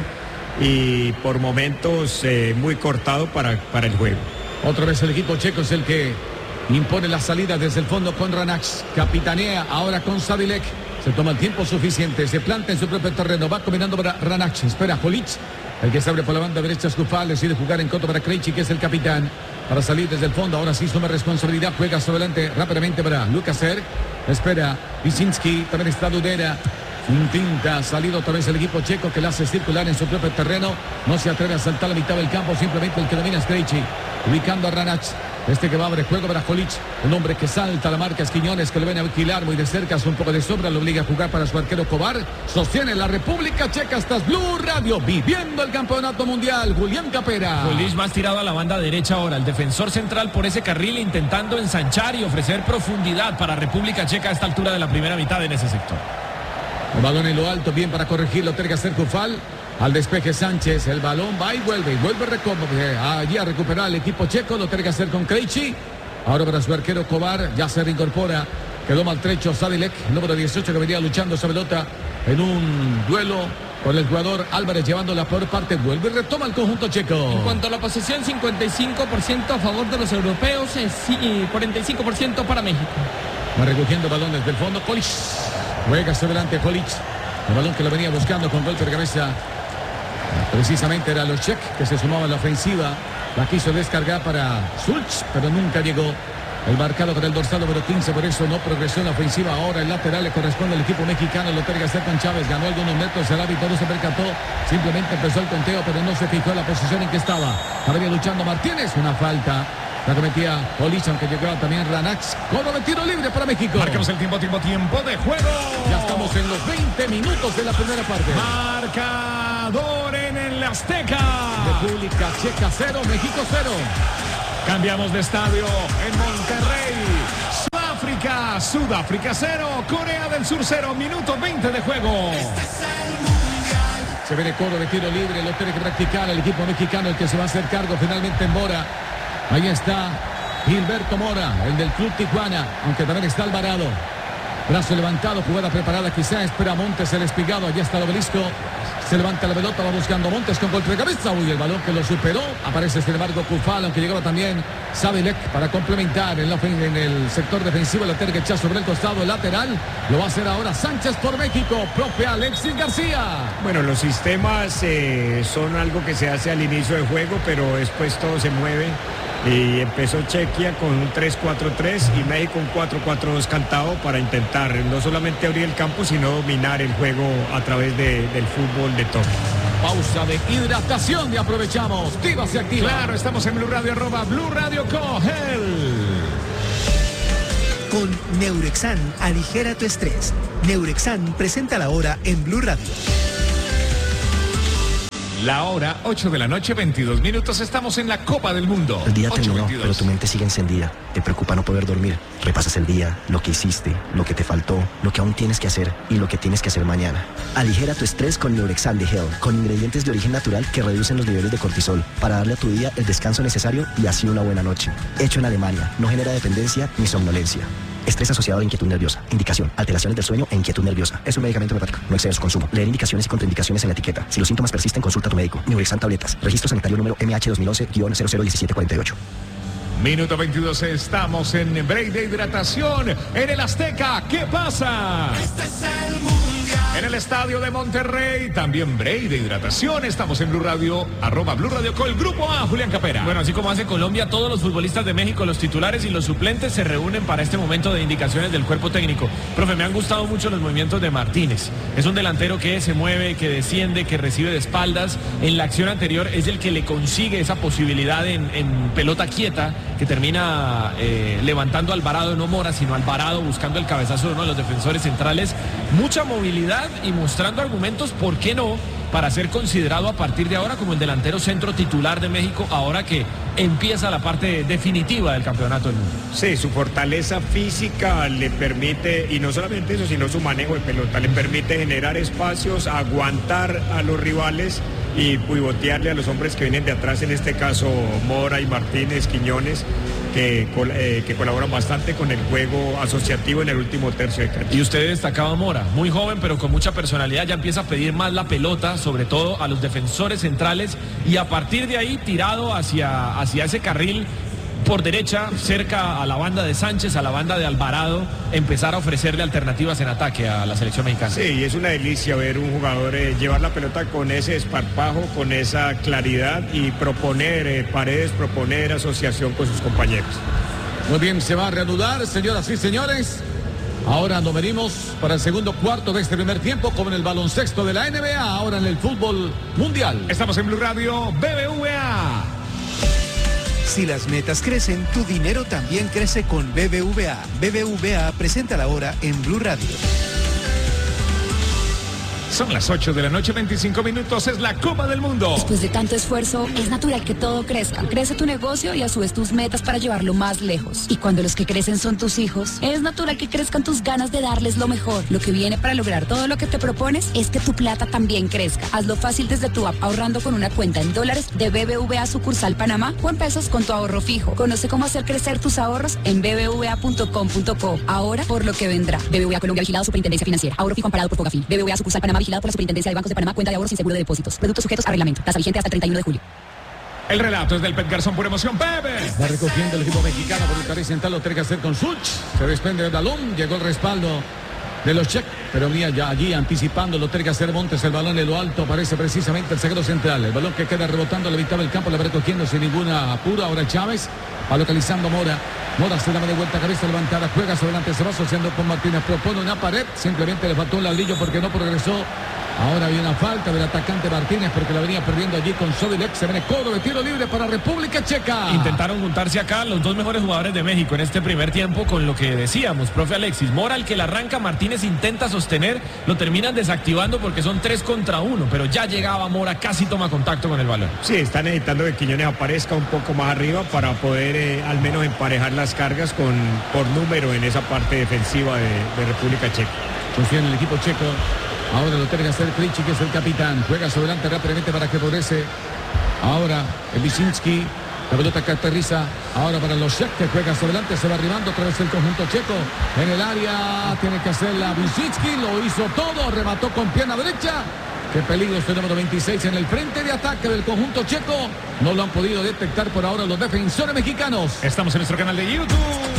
y por momentos eh, muy cortado para, para el juego. Otra vez el equipo checo es el que impone la salida desde el fondo con Ranax. Capitanea ahora con Savilek. Se toma el tiempo suficiente, se planta en su propio terreno. Va combinando para Ranax. Espera Jolic. El que se abre por la banda derecha es Kufal, decide jugar en contra para Krejci, que es el capitán, para salir desde el fondo. Ahora sí suma responsabilidad, juega sobre adelante rápidamente para Lucas Ser. Espera Wyszynski, también está Dudera. Intenta salir otra vez el equipo checo, que la hace circular en su propio terreno. No se atreve a saltar la mitad del campo, simplemente el que domina es Krejci. Ubicando a Ranach. Este que va a abrir juego para Jolic, un hombre que salta, la marca es Quiñones, que lo ven a vigilar muy de cerca, hace un poco de sombra, lo obliga a jugar para su arquero Kovar. Sostiene la República Checa, hasta Blue Radio, viviendo el campeonato mundial. Julián Capera. Jolic más tirado a la banda derecha ahora, el defensor central por ese carril intentando ensanchar y ofrecer profundidad para República Checa a esta altura de la primera mitad en ese sector. El balón en lo alto, bien para corregirlo, tiene que hacer Kufal. Al despeje Sánchez, el balón va y vuelve, y vuelve allí a recuperar el equipo checo, lo tiene que hacer con Krejci. Ahora para su arquero Kovar, ya se reincorpora, quedó maltrecho Savilek, el número dieciocho, que venía luchando esa pelota en un duelo con el jugador Álvarez, llevándola por parte, vuelve y retoma el conjunto checo. En cuanto a la posesión, cincuenta y cinco por ciento a favor de los europeos, cuarenta y cinco por ciento para México. Va recogiendo balones del fondo, Jolic, juega hacia adelante Jolic, el balón que lo venía buscando con golpe de cabeza. Precisamente era los Czech que se sumaba a la ofensiva. La quiso descargar para Sulch, pero nunca llegó. El marcado con el dorsal número quince, por eso no progresó en la ofensiva. Ahora el lateral le corresponde al equipo mexicano. Lo tiene que hacer con Chávez. Ganó algunos metros. El árbitro no se percató. Simplemente empezó el conteo, pero no se fijó en la posición en que estaba. Ahora viene luchando Martínez. Una falta. La cometía Jolic, aunque llegaba también Ranax. Cobro de tiro libre para México. Marcamos el tiempo, tiempo, tiempo de juego. Ya estamos en los veinte minutos de la primera parte. Marcador en el Azteca. República Checa cero, México cero. Cambiamos de estadio en Monterrey. Sudáfrica, Sudáfrica cero, Corea del Sur cero, minuto veinte de juego. Se viene cobro de tiro libre, lo tiene que practicar el equipo mexicano, el que se va a hacer cargo finalmente en Mora. Ahí está Gilberto Mora, el del Club Tijuana, aunque también está Alvarado. Brazo levantado, jugada preparada, quizá espera Montes, el espigado, allá está el obelisco. Se levanta la pelota, va buscando Montes con golpe de cabeza. Uy, el balón que lo superó. Aparece sin embargo Kufal, aunque llegaba también Savilek para complementar en, la, en el sector defensivo. La tiene que echar sobre el costado, el lateral. Lo va a hacer ahora Sánchez por México. Profe Alexis García. Bueno, los sistemas eh, son algo que se hace al inicio del juego, pero después todo se mueve. Y empezó Chequia con un tres cuatro tres y México un cuatro cuatro dos cantado para intentar no solamente abrir el campo, sino dominar el juego a través de, del fútbol de toque. Pausa de hidratación y aprovechamos. Diva se activa. Claro, estamos en Blue Radio, arroba Blue Radio Cogel. Con Neurexan, aligera tu estrés. Neurexan presenta la hora en Blue Radio. La hora, ocho de la noche, veintidós minutos, estamos en la Copa del Mundo. El día ocho terminó, veintidós. pero tu mente sigue encendida. Te preocupa no poder dormir. Repasas el día, lo que hiciste, lo que te faltó, lo que aún tienes que hacer y lo que tienes que hacer mañana. Aligera tu estrés con Neurexan de Hell, con ingredientes de origen natural que reducen los niveles de cortisol para darle a tu día el descanso necesario y así una buena noche. Hecho en Alemania, no genera dependencia ni somnolencia. Estrés asociado a inquietud nerviosa. Indicación: alteraciones del sueño e inquietud nerviosa. Es un medicamento hepático. No excede su consumo. Leer indicaciones y contraindicaciones en la etiqueta. Si los síntomas persisten, consulta a tu médico. Neurexan tabletas. Registro sanitario número M H dos mil once guion cero cero diecisiete cuarenta y ocho. Minuto veintidós, estamos en break de hidratación en el Azteca. ¿Qué pasa? Este es el mundial. En el estadio de Monterrey, también break de hidratación. Estamos en Blue Radio, arroba Blue Radio con el Grupo A, Julián Capera. Bueno, así como hace Colombia, todos los futbolistas de México, los titulares y los suplentes se reúnen para este momento de indicaciones del cuerpo técnico. Profe, me han gustado mucho los movimientos de Martínez. Es un delantero que se mueve, que desciende, que recibe de espaldas. En la acción anterior es el que le consigue esa posibilidad en, en pelota quieta, que termina eh, levantando a Alvarado, no Mora, sino Alvarado buscando el cabezazo de uno de los defensores centrales. Mucha movilidad y mostrando argumentos, ¿por qué no?, para ser considerado a partir de ahora como el delantero centro titular de México, ahora que empieza la parte definitiva del campeonato del mundo. Sí, su fortaleza física le permite, y no solamente eso, sino su manejo de pelota, le permite generar espacios, aguantar a los rivales y pivotearle a los hombres que vienen de atrás, en este caso Mora y Martínez, Quiñones, que, eh, que colaboran bastante con el juego asociativo en el último tercio de cancha. Y usted destacaba a Mora, muy joven pero con mucha personalidad, ya empieza a pedir más la pelota, sobre todo a los defensores centrales, y a partir de ahí tirado hacia, hacia ese carril por derecha, cerca a la banda de Sánchez, a la banda de Alvarado, empezar a ofrecerle alternativas en ataque a la selección mexicana. Sí, y es una delicia ver un jugador eh, llevar la pelota con ese esparpajo, con esa claridad y proponer eh, paredes, proponer asociación con sus compañeros. Muy bien, se va a reanudar, señoras y señores. Ahora nos venimos para el segundo cuarto de este primer tiempo, como en el baloncesto de la N B A, ahora en el fútbol mundial. Estamos en Blue Radio, B B V A. Si las metas crecen, tu dinero también crece con B B V A. B B V A presenta la hora en Blue Radio. Son las ocho de la noche, veinticinco minutos, es la Copa del Mundo. Después de tanto esfuerzo, es natural que todo crezca. Crece tu negocio y a su vez tus metas para llevarlo más lejos. Y cuando los que crecen son tus hijos, es natural que crezcan tus ganas de darles lo mejor. Lo que viene para lograr todo lo que te propones es que tu plata también crezca. Hazlo fácil desde tu app, ahorrando con una cuenta en dólares de B B V A sucursal Panamá o en pesos con tu ahorro fijo. Conoce cómo hacer crecer tus ahorros en b b v a punto com punto co. Ahora por lo que vendrá. B B V A Colombia, vigilado Superintendencia Financiera. Ahorro fijo amparado por Fogafín. B B V A sucursal Panamá, vigilado por la Superintendencia de Bancos de Panamá. Cuenta de ahorros sin seguro de depósitos. Productos sujetos a reglamento. Tasa vigente hasta el treinta y uno de julio. El relato es del Pet Garzón por emoción, Pepe. Va recogiendo el equipo mexicano por el carril central, lo tiene que hacer con Sulch. Se desprende del balón, llegó el respaldo de los Czech, pero mira ya allí anticipando, lo tiene que hacer Montes, el balón en lo alto, aparece precisamente el zaguero central, el balón que queda rebotando a la mitad del campo, la va recogiendo sin ninguna apuro, ahora Chávez, va localizando Mora, Mora se da de vuelta, cabeza levantada, juega hacia adelante, se va asociando con Martínez, propone una pared, simplemente le faltó un ladrillo porque no progresó. Ahora hay una falta del atacante Martínez porque la venía perdiendo allí con Sobilek. Se viene codo de tiro libre para República Checa. Intentaron juntarse acá los dos mejores jugadores de México en este primer tiempo, con lo que decíamos, profe Alexis. Mora, el que la arranca, Martínez intenta sostener, lo terminan desactivando porque son tres contra uno, pero ya llegaba Mora, casi toma contacto con el balón. Sí, está necesitando que Quiñones aparezca un poco más arriba para poder eh, al menos emparejar las cargas con por número en esa parte defensiva de, de República Checa. Confía en el equipo checo. Ahora lo tiene que hacer Krejci, que es el capitán. Juega sobre adelante rápidamente para que progrese. Ahora el Wyszynski. La pelota que aterriza. Ahora para los Czech, que juega sobre adelante. Se va arribando otra vez el conjunto checo. En el área tiene que hacer la Wyszynski. Lo hizo todo. Remató con pierna derecha. Qué peligro este número veintiséis en el frente de ataque del conjunto checo. No lo han podido detectar por ahora los defensores mexicanos. Estamos en nuestro canal de YouTube.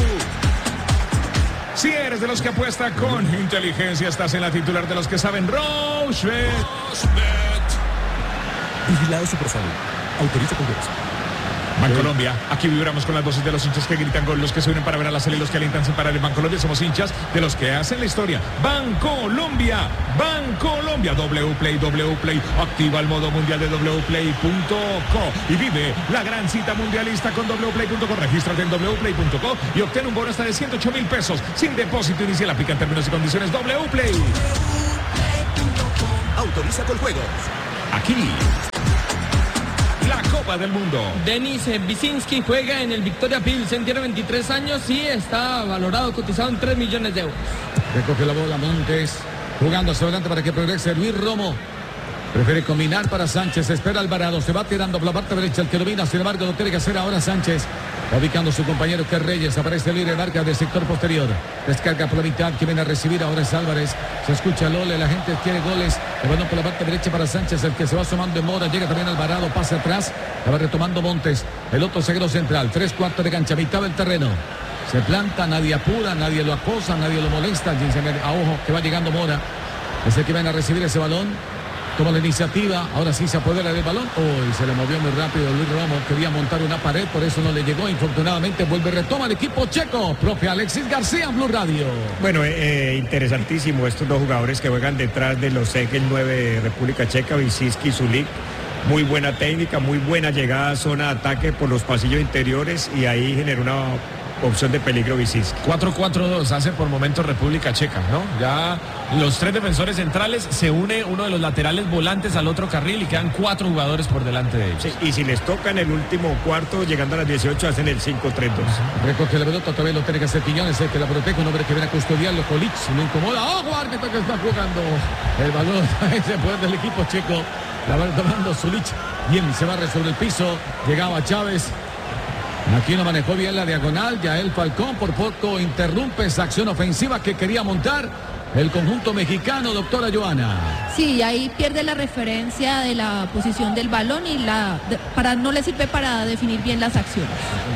Si eres de los que apuesta con inteligencia, estás en la titular de los que saben. Rochebet. Vigilado Supersalud. Autoriza con Bancolombia, aquí vibramos con las voces de los hinchas que gritan gol, los que se unen para ver a la serie y los que alientan sin parar. En Bancolombia somos hinchas de los que hacen la historia. Bancolombia, Bancolombia, W Play, W Play, activa el modo mundial de w play punto co y vive la gran cita mundialista con w play punto co. Regístrate en w play punto co y obtén un bono hasta de ciento ocho mil pesos sin depósito inicial. Aplica en términos y condiciones. W Play. Autoriza con juegos. Aquí. La Copa del Mundo. Denis Wyszynski juega en el Victoria Pilsen, tiene veintitrés años y está valorado, cotizado en tres millones de euros. Recoge la bola Montes, jugando hacia adelante para que progrese Luis Romo. Prefiere combinar para Sánchez, espera Alvarado, se va tirando por la parte derecha el que domina, sin embargo lo tiene que hacer ahora Sánchez. Va ubicando a su compañero que es Reyes, aparece libre marca del sector posterior. Descarga por la mitad, que viene a recibir ahora es Álvarez. Se escucha Lole, la gente quiere goles. El balón por la parte derecha para Sánchez, el que se va sumando en Mora, llega también Alvarado, pasa atrás, la va retomando Montes. El otro zaguero central, tres cuartos de cancha, mitad del terreno. Se planta, nadie apura, nadie lo acosa, nadie lo molesta. A ojo que va llegando Mora. Es el que viene a recibir ese balón. Toma la iniciativa, ahora sí se apodera del balón. Uy, se le movió muy rápido Luis Romo, quería montar una pared, por eso no le llegó. Infortunadamente vuelve, retoma el equipo checo. Profe Alexis García, Blue Radio. Bueno, eh, interesantísimo estos dos jugadores que juegan detrás de los ex, el nueve de República Checa, Wyszynski y Sulik. Muy buena técnica, muy buena llegada a zona de ataque por los pasillos interiores y ahí generó una opción de peligro Wyszynski. cuatro cuatro dos hace por momentos República Checa, ¿no? Ya los tres defensores centrales, se une uno de los laterales volantes al otro carril y quedan cuatro jugadores por delante de ellos. Sí, y si les toca en el último cuarto, llegando a las dieciocho, hacen el cinco tres dos. Recoge la pelota, todavía lo tiene que hacer Quiñones, el que la protege, un hombre que viene a custodiarlo, Jolic, lo incomoda. ¡Ojo, árbitro que está jugando! El balón, ese poder del equipo checo, la va tomando Zulich. Bien, se barre sobre el piso, llegaba Chávez. Aquí no manejó bien la diagonal, ya el Falcón por poco interrumpe esa acción ofensiva que quería montar el conjunto mexicano, doctora Joana. Sí, ahí pierde la referencia de la posición del balón y la de, para no le sirve para definir bien las acciones.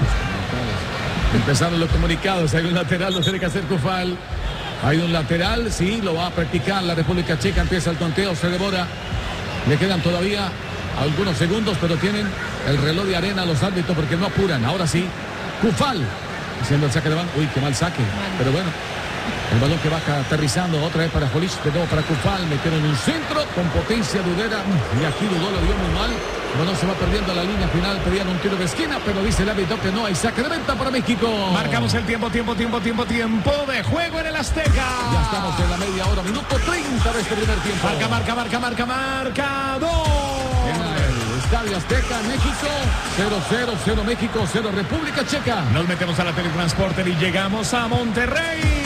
Empezaron los comunicados, hay un lateral, lo tiene que hacer Cufal. Hay un lateral, sí, lo va a practicar la República Checa, empieza el conteo, se devora. Le quedan todavía algunos segundos, pero tienen el reloj de arena los árbitros porque no apuran. Ahora sí, Cufal haciendo el saque de banda. Uy, qué mal saque, pero bueno. El balón que baja aterrizando otra vez para Jolic, de nuevo para Cufal, metieron un centro con potencia Dudera y aquí Dudó lo dio muy mal. El balón se va perdiendo a la línea final, pedían un tiro de esquina, pero dice el árbitro que no hay saque de venta para México. Marcamos el tiempo, tiempo, tiempo, tiempo, tiempo de juego en el Azteca. Ya estamos en la media hora, minuto treinta de este primer tiempo. Marca, marca, marca, marca, marcador. Estadio Azteca, México, cero cero, cero México, cero República Checa. Nos metemos a la teletransporter y llegamos a Monterrey.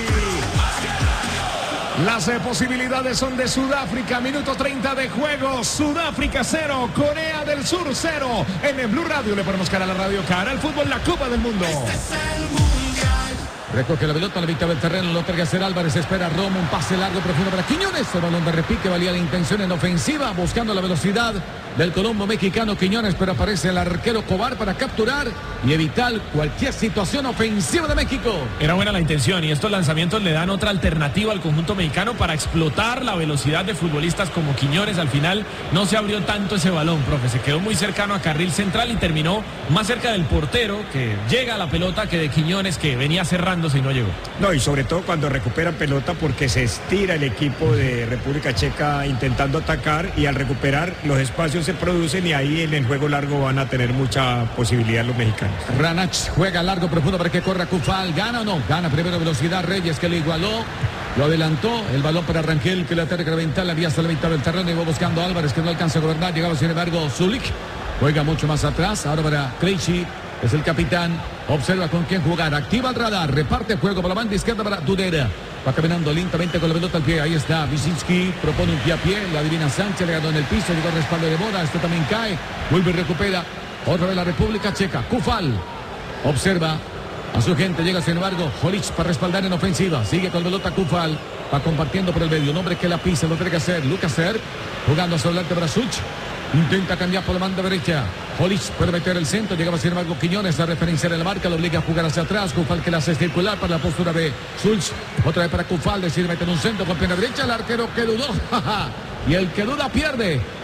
Las eh, posibilidades son de Sudáfrica, minuto treinta de juego, Sudáfrica cero, Corea del Sur cero. En el Blue Radio le ponemos cara a la radio, cara al fútbol, la Copa del Mundo. Este es el mundial. Recoge la pelota a la mitad del terreno, lo tiene que hacer Álvarez, espera Romo, un pase largo profundo para Quiñones, el balón de repique, valía la intención en ofensiva, buscando la velocidad del colombo mexicano Quiñones, pero aparece el arquero Cobar para capturar y evitar cualquier situación ofensiva de México. Era buena la intención y estos lanzamientos le dan otra alternativa al conjunto mexicano para explotar la velocidad de futbolistas como Quiñones. Al final no se abrió tanto ese balón, profe, se quedó muy cercano a carril central y terminó más cerca del portero que llega a la pelota que de Quiñones, que venía cerrando y no llegó. No, y sobre todo cuando recuperan pelota porque se estira el equipo de República Checa intentando atacar y al recuperar los espacios se producen y ahí en el juego largo van a tener mucha posibilidad los mexicanos. Ranach juega largo, profundo para que corra Cufal. ¿Gana o no? Gana primero velocidad Reyes, que lo igualó, lo adelantó. El balón para Rangel, que le tiene que reventar, la vía hasta la mitad del terreno y va buscando a Álvarez, que no alcanza a gobernar. Llegaba sin embargo Zulik, juega mucho más atrás. Ahora para Krejci, es el capitán. Observa con quién jugar, activa el radar, reparte juego por la banda izquierda para Dudera. Va caminando lentamente con la pelota al pie, ahí está Wyszynski, propone un pie a pie, la adivina Sánchez, le ganó en el piso, llegó al respaldo de Mora, este también cae, vuelve y recupera, otra vez la República Checa, Cufal, observa a su gente, llega sin embargo Jolic para respaldar en ofensiva, sigue con la pelota Cufal, va compartiendo por el medio, un hombre que la pisa, lo tiene que hacer, Lucas Ser, jugando hacia adelante para Such. Intenta cambiar por la banda derecha. Jolic puede meter el centro. Llegaba sin embargo Quiñones a referenciar el marca. Lo obliga a jugar hacia atrás. Cufal que la hace circular para la postura de Sulch. Otra vez para Cufal. Decide meter un centro con pierna derecha. El arquero que dudó. Y el que duda pierde.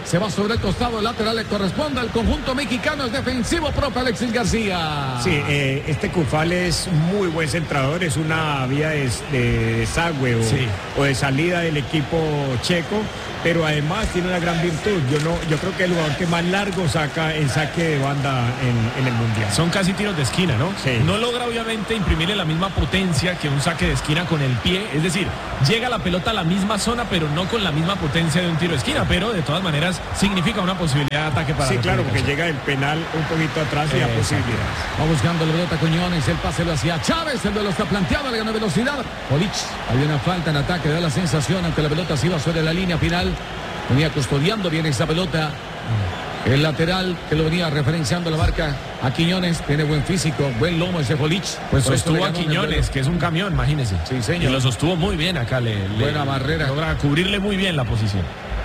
se va sobre el costado lateral, le corresponde al conjunto mexicano, el defensivo propio Alexis García. Sí, eh, este Cufal es muy buen centrador, es una vía de, de desagüe o, sí. o de salida del equipo checo, pero además tiene una gran virtud. Yo no, yo creo que el jugador que más largo saca en saque de banda en, en el Mundial. Son casi tiros de esquina, ¿no? Sí. No logra obviamente imprimirle la misma potencia que un saque de esquina con el pie, es decir, llega la pelota a la misma zona, pero no con la misma potencia de un tiro de esquina, pero de todas maneras significa una posibilidad de ataque para Sí, la claro, República porque Checa. llega el penal un poquito atrás y la posibilidad. Va buscando la pelota Quiñones, el pase lo hacía Chávez, el duelo está planteado, le ganó velocidad. Polic, había una falta en ataque, da la sensación, aunque la pelota se iba sobre la línea final. Venía custodiando bien esa pelota. El lateral que lo venía referenciando la marca a Quiñones, tiene buen físico, buen lomo ese Polic. Pues sostuvo a Quiñones, que es un camión, imagínese. Sí, señor. Y lo sostuvo muy bien acá. Le, Buena le, barrera. Logra cubrirle muy bien la posición.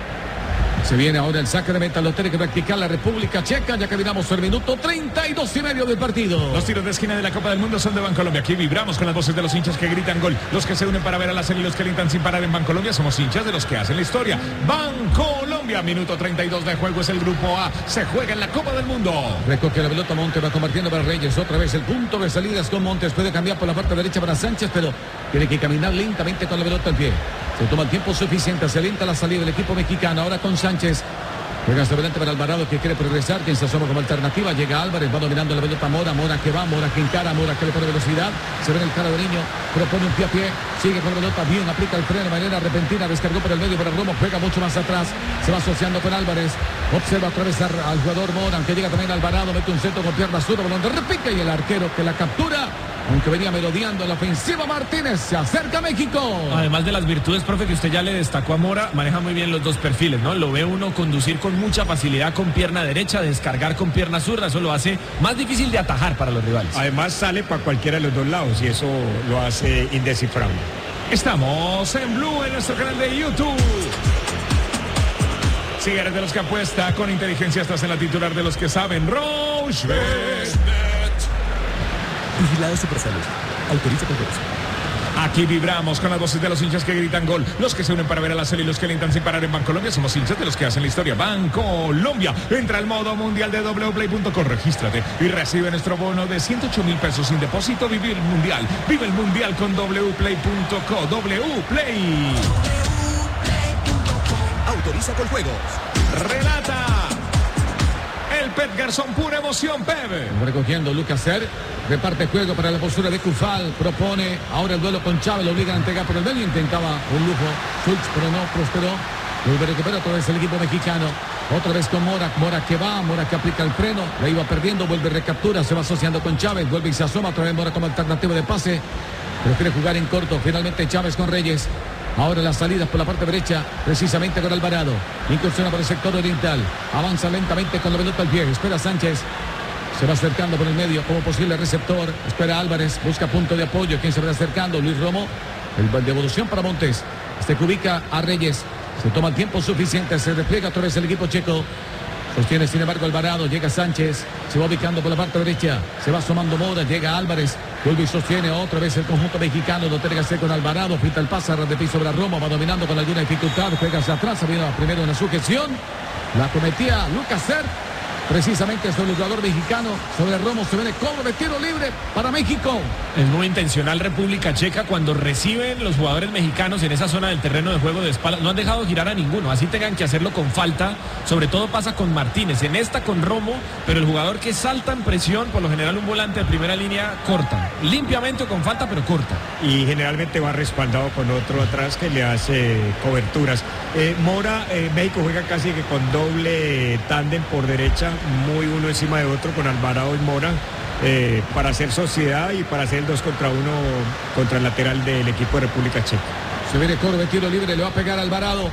Se viene ahora el saque de meta, lo tiene que practicar la República Checa, ya que miramos el minuto treinta y dos y medio del partido. Los tiros de esquina de la Copa del Mundo son de Bancolombia. Aquí vibramos con las voces de los hinchas que gritan gol. Los que se unen para ver a la serie y los que alientan sin parar en Bancolombia. Somos hinchas de los que hacen la historia. Bancolombia, minuto treinta y dos de juego, es el grupo A. Se juega en la Copa del Mundo. Recoge la pelota Montes, va compartiendo para Reyes. Otra vez el punto de salidas con Montes. Puede cambiar por la parte derecha para Sánchez, pero tiene que caminar lentamente con la pelota al pie. Se toma el tiempo suficiente, se alienta la salida del equipo mexicano. Ahora con Sánchez. Juega hacia adelante para Alvarado, que quiere progresar, quien se asoma como alternativa. Llega Álvarez, va dominando la pelota Mora, Mora que va, Mora que encara, Mora que le pone velocidad. Se ve en el carabereño, propone un pie a pie, sigue con la pelota bien, aplica el freno de manera repentina, descargó por el medio para Romo, juega mucho más atrás, se va asociando con Álvarez. Observa atravesar al jugador Mora, aunque llega también Alvarado, mete un centro con pierna zurda, balón de repica y el arquero que la captura. Aunque venía merodeando la ofensiva Martínez, se acerca a México. Además de las virtudes, profe, que usted ya le destacó a Mora, maneja muy bien los dos perfiles, ¿no? Lo ve uno conducir con mucha facilidad con pierna derecha, descargar con pierna zurda, eso lo hace más difícil de atajar para los rivales. Además sale para cualquiera de los dos lados y eso lo hace indescifrable. Estamos en Blue en nuestro canal de YouTube. Si eres de los que apuesta con inteligencia, estás en la titular de los que saben. Rochebet. Vigilado Supersalud. Autoriza con todos. Aquí vibramos con las voces de los hinchas que gritan gol. Los que se unen para ver a la serie y los que alientan sin parar en Bancolombia. Somos hinchas de los que hacen la historia. Bancolombia. Entra al modo mundial de doble u play punto com. Regístrate y recibe nuestro bono de ciento ocho mil pesos sin depósito. Vive el mundial. Vive el mundial con doble u play punto com. doble u Play. Autoriza con juegos. Relata el Pep Garzón, pura emoción, Pepe. Recogiendo Lucas Ser, reparte juego para la postura de Cufal, propone ahora el duelo con Chávez, lo obligan a entregar por el medio, intentaba un lujo, Schultz, pero no prosperó. Vuelve a recuperar otra vez el equipo mexicano, otra vez con Mora, Mora que va, Mora que aplica el freno, la iba perdiendo, vuelve recaptura, se va asociando con Chávez, vuelve y se asoma, otra vez Mora como alternativa de pase, prefiere jugar en corto, finalmente Chávez con Reyes. Ahora las salidas por la parte derecha, precisamente con Alvarado. Incursiona por el sector oriental. Avanza lentamente con la pelota al pie. Espera Sánchez. Se va acercando por el medio como posible receptor. Espera Álvarez. Busca punto de apoyo. ¿Quién se va acercando? Luis Romo. El devolución para Montes. Este que ubica a Reyes. Se toma el tiempo suficiente. Se despliega otra vez el equipo checo. Sostiene sin embargo Alvarado, llega Sánchez, se va ubicando por la parte derecha, se va asomando Mora, llega Álvarez, vuelve y sostiene otra vez el conjunto mexicano, lo tiene que hacer con Alvarado, pinta el pase, de piso sobre Romo, va dominando con alguna dificultad, juega hacia atrás, había primero una sujeción, la cometía Lucas Ser, precisamente sobre el jugador mexicano, sobre Romo, se viene cobro de tiro libre para México. Es muy intencional República Checa cuando reciben los jugadores mexicanos en esa zona del terreno de juego de espaldas. No han dejado girar a ninguno, así tengan que hacerlo con falta. Sobre todo pasa con Martínez, en esta con Romo, pero el jugador que salta en presión, por lo general un volante de primera línea, corta. Limpiamente o con falta, pero corta. Y generalmente va respaldado con otro atrás que le hace coberturas. Eh, Mora, eh, México juega casi que con doble tándem por derecha, muy uno encima de otro con Alvarado y Mora. Eh, para hacer sociedad y para hacer el dos contra uno contra el lateral del equipo de República Checa. Se viene cobro de tiro libre, le va a pegar Alvarado.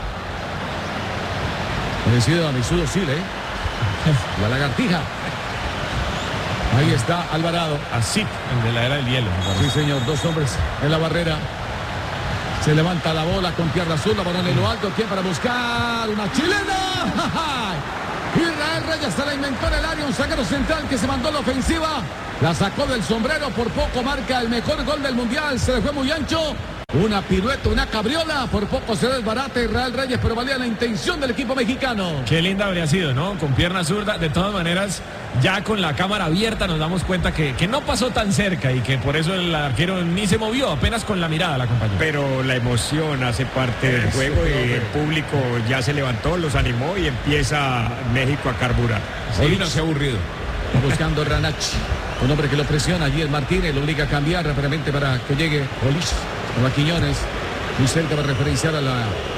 Parecido a Misudo Sile, ¿eh? La lagartija. Ahí está Alvarado. Así, el de la era del hielo. Sí, señor, dos hombres en la barrera. Se levanta la bola con pierna azul, la balón en lo alto. ¿Quién para buscar? Una chilena. Israel Reyes se la inventó en el área, un zaguero central que se mandó a la ofensiva, la sacó del sombrero, por poco marca el mejor gol del mundial, se le fue muy ancho. Una pirueta, una cabriola, por poco se desbarata Israel Reyes, pero valía la intención del equipo mexicano. Qué linda habría sido, ¿no? Con pierna zurda, de todas maneras, ya con la cámara abierta nos damos cuenta que, que no pasó tan cerca y que por eso el arquero ni se movió, apenas con la mirada la acompañó. Pero la emoción hace parte del Eso, juego y profe. el público ya se levantó, los animó y empieza México a carburar. Sí, no se ha aburrido. Buscando Ranach, un hombre que lo presiona, allí es Martínez, lo obliga a cambiar rápidamente para que llegue Olich. Con Quiñones, muy cerca va a referenciar a la,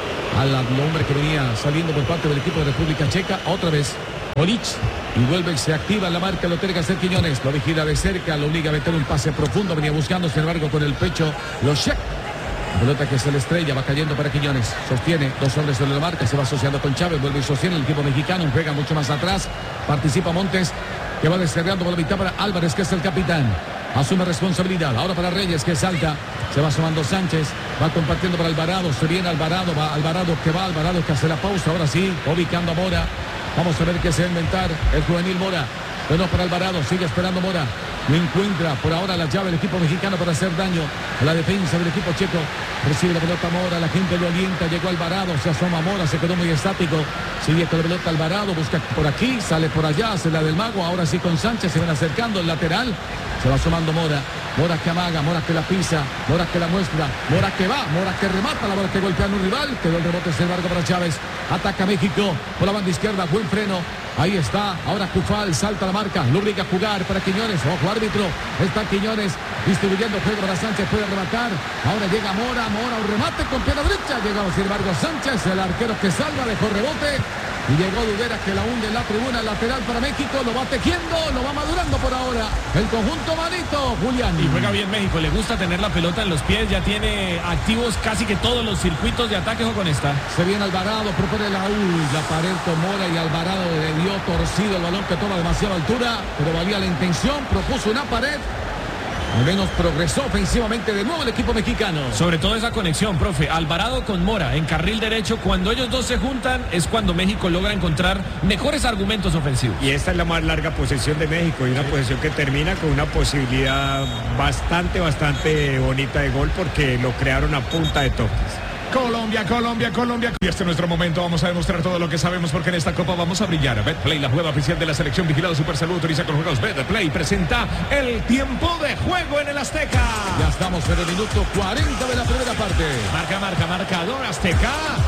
a la, al hombre que venía saliendo por parte del equipo de República Checa. Otra vez, Olich. Y vuelve, se activa la marca, lo tiene que hacer Quiñones. Lo vigila de cerca, lo obliga a meter un pase profundo. Venía buscando, sin embargo, con el pecho, Loshek. La pelota que se le estrella, va cayendo para Quiñones. Sostiene, dos hombres sobre la marca, se va asociando con Chávez. Vuelve y sostiene el equipo mexicano. Juega mucho más atrás. Participa Montes, que va descargando por la mitad para Álvarez, que es el capitán. Asume responsabilidad. Ahora para Reyes, que salta. Se va sumando Sánchez. Va compartiendo para Alvarado. Se viene Alvarado. Va Alvarado que va. Alvarado que hace la pausa. Ahora sí. Ubicando a Mora. Vamos a ver qué se va a inventar el juvenil Mora. Bueno, para Alvarado. Sigue esperando Mora. No encuentra por ahora la llave del equipo mexicano para hacer daño a la defensa del equipo checo. Recibe la pelota Mora. La gente lo alienta. Llegó Alvarado. Se asoma Mora. Se quedó muy estático. Sigue con la pelota Alvarado. Busca por aquí. Sale por allá. Hace la del mago. Ahora sí con Sánchez. Se van acercando el lateral. Se va sumando Mora. Mora que amaga, Mora que la pisa, Mora que la muestra, Mora que va, Mora que remata, la bola que golpea a un rival. Quedó el rebote, sin embargo, para Chávez. Ataca México por la banda izquierda, buen freno. Ahí está, ahora Cufal, salta la marca, lo obliga a jugar para Quiñones. Ojo árbitro, está Quiñones distribuyendo juego para Sánchez, puede rematar. Ahora llega Mora, Mora, un remate con pierna derecha. Llega, sin embargo, Sánchez, el arquero que salva, dejó rebote. Y llegó Dudera que la hunde en la tribuna lateral para México. Lo va tejiendo, lo va madurando por ahora. El conjunto Manito, Julián. Y juega bien México, le gusta tener la pelota en los pies. Ya tiene activos casi que todos los circuitos de ataque. Ojo con esta. Se viene Alvarado, propone la uy, la pared con Mora y Alvarado le dio torcido el balón que toma demasiada altura. Pero valía la intención, propuso una pared. Al menos progresó ofensivamente de nuevo el equipo mexicano. Sobre todo esa conexión, profe. Alvarado con Mora en carril derecho. Cuando ellos dos se juntan es cuando México logra encontrar mejores argumentos ofensivos. Y esta es la más larga posesión de México y una posesión que termina con una posibilidad bastante, bastante bonita de gol porque lo crearon a punta de toques. Colombia, Colombia, Colombia. Y este es nuestro momento. Vamos a demostrar todo lo que sabemos porque en esta Copa vamos a brillar. Betplay, la jugada oficial de la selección vigilada Super Salud, autoriza con juegos. Betplay presenta el tiempo de juego en el Azteca. Ya estamos en el minuto cuarenta de la primera parte. Marca, marca, marcador Azteca.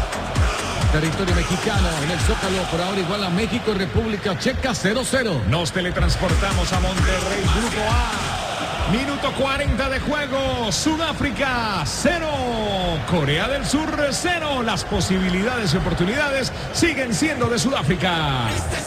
Territorio mexicano en el Zócalo. Por ahora igual a México y República Checa cero cero. Nos teletransportamos a Monterrey, Grupo A. Minuto cuarenta de juego. Sudáfrica cero. Corea del Sur cero. Las posibilidades y oportunidades siguen siendo de Sudáfrica.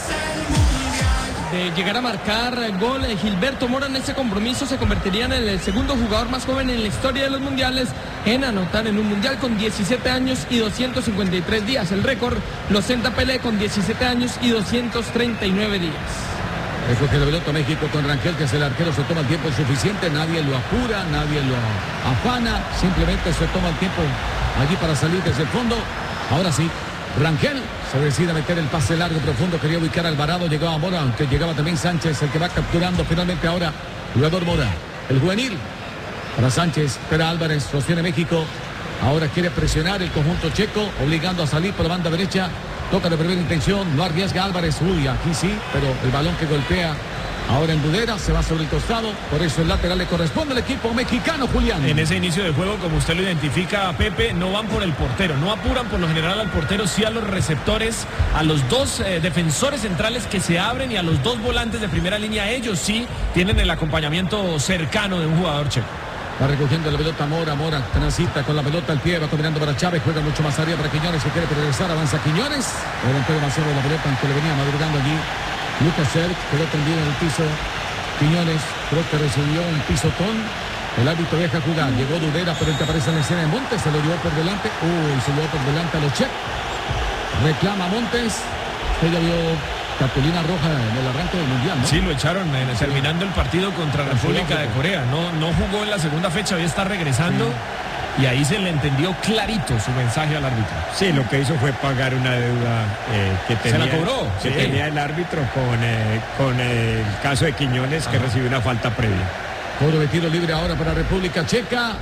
De llegar a marcar el gol, Gilberto Mora en ese compromiso se convertiría en el segundo jugador más joven en la historia de los mundiales en anotar en un mundial con diecisiete años y doscientos cincuenta y tres días. El récord lo ostenta Pelé con diecisiete años y doscientos treinta y nueve días. Recoge la pelota México con Rangel, que es el arquero, se toma el tiempo suficiente, nadie lo apura, nadie lo afana, simplemente se toma el tiempo allí para salir desde el fondo. Ahora sí, Rangel se decide a meter el pase largo profundo, quería ubicar a Alvarado, llegaba Mora, aunque llegaba también Sánchez, el que va capturando finalmente ahora, jugador Mora, el juvenil, para Sánchez, espera Álvarez, sostiene México, ahora quiere presionar el conjunto checo, obligando a salir por la banda derecha. Toca de primera intención, no arriesga Álvarez, uy, aquí sí, pero el balón que golpea ahora en Dudera se va sobre el costado, por eso el lateral le corresponde al equipo mexicano, Julián. En ese inicio de juego, como usted lo identifica, Pepe, no van por el portero, no apuran por lo general al portero, sí a los receptores, a los dos eh, defensores centrales que se abren y a los dos volantes de primera línea, ellos sí tienen el acompañamiento cercano de un jugador checo. Va recogiendo la pelota Mora, Mora transita con la pelota al pie, va combinando para Chávez, juega mucho más arriba para Quiñones, que quiere progresar, avanza Quiñones, levantó demasiado la pelota, aunque le venía madrugando allí Lucas Serg, quedó tendido en el piso, Quiñones, creo que recibió un pisotón, el árbitro deja jugar, llegó Dudera, pero el que aparece en la escena de Montes, se lo llevó por delante, uy, se lo llevó por delante a los Check, reclama Montes, que ya vio cartulina roja en el arranque del mundial, ¿no? Sí, lo echaron eh, terminando el partido contra la República de Corea. No, no jugó en la segunda fecha, hoy está regresando. Sí. Y ahí se le entendió clarito su mensaje al árbitro. Sí, lo que hizo fue pagar una deuda eh, que tenía, se la cobró, que sí. tenía el árbitro con, eh, con el caso de Quiñones, que Ajá. recibió una falta previa. Cobro de tiro libre ahora para República Checa.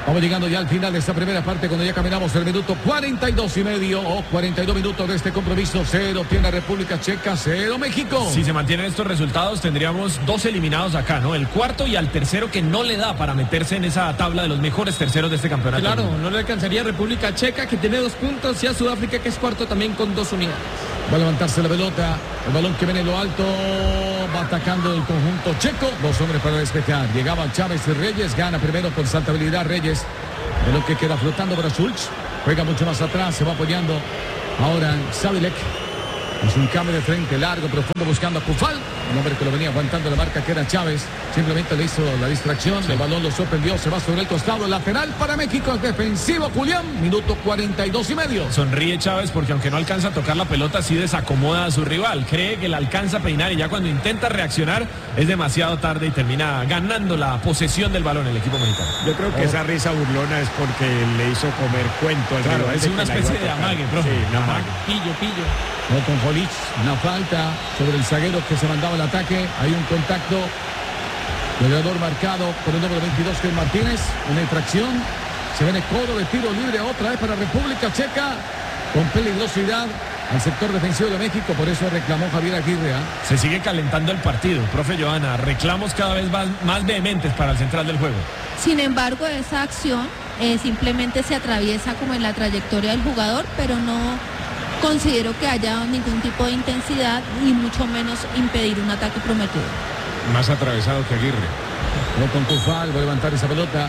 Vamos llegando ya al final de esta primera parte cuando ya caminamos el minuto cuarenta y dos y medio o cuarenta y dos minutos de este compromiso. Cero tiene República Checa, cero México. Si se mantienen estos resultados tendríamos dos eliminados acá, ¿no? El cuarto y al tercero que no le da para meterse en esa tabla de los mejores terceros de este campeonato. Claro, no le alcanzaría a República Checa que tiene dos puntos y a Sudáfrica que es cuarto también con dos unidades. Va a levantarse la pelota, el balón que viene en lo alto, va atacando el conjunto checo, dos hombres para despejar, llegaba Chávez y Reyes, gana primero con saltabilidad Reyes, el que queda flotando para Schultz, juega mucho más atrás, se va apoyando ahora Savilek, es un cambio de frente largo, profundo buscando a Kufal, un hombre que lo venía aguantando la marca que era Chávez, simplemente le hizo la distracción, sí. El balón lo sorprendió, se va sobre el costado, lateral para México, es defensivo Julián, minuto cuarenta y dos y medio. Sonríe Chávez porque aunque no alcanza a tocar la pelota, sí desacomoda a su rival, cree que la alcanza a peinar y ya cuando intenta reaccionar es demasiado tarde y termina ganando la posesión del balón el equipo mexicano. Yo creo que oh. esa risa burlona es porque le hizo comer cuento al claro, rival. Es una especie de amague, profe. Sí, amague. Pillo, pillo. No con Jolich, una falta sobre el zaguero que se mandaba el ataque. Hay un contacto. Goleador marcado por el número veintidós, que es Martínez. Una infracción. Se viene codo de tiro libre otra vez para República Checa. Con peligrosidad al sector defensivo de México. Por eso reclamó Javier Aguirre. ¿eh? Se sigue calentando el partido, profe Johanna. Reclamos cada vez más, más vehementes para el central del juego. Sin embargo, esa acción eh, simplemente se atraviesa como en la trayectoria del jugador, pero no considero que haya ningún tipo de intensidad y mucho menos impedir un ataque prometido. Más atravesado que Aguirre. No con Kufal, va a levantar esa pelota.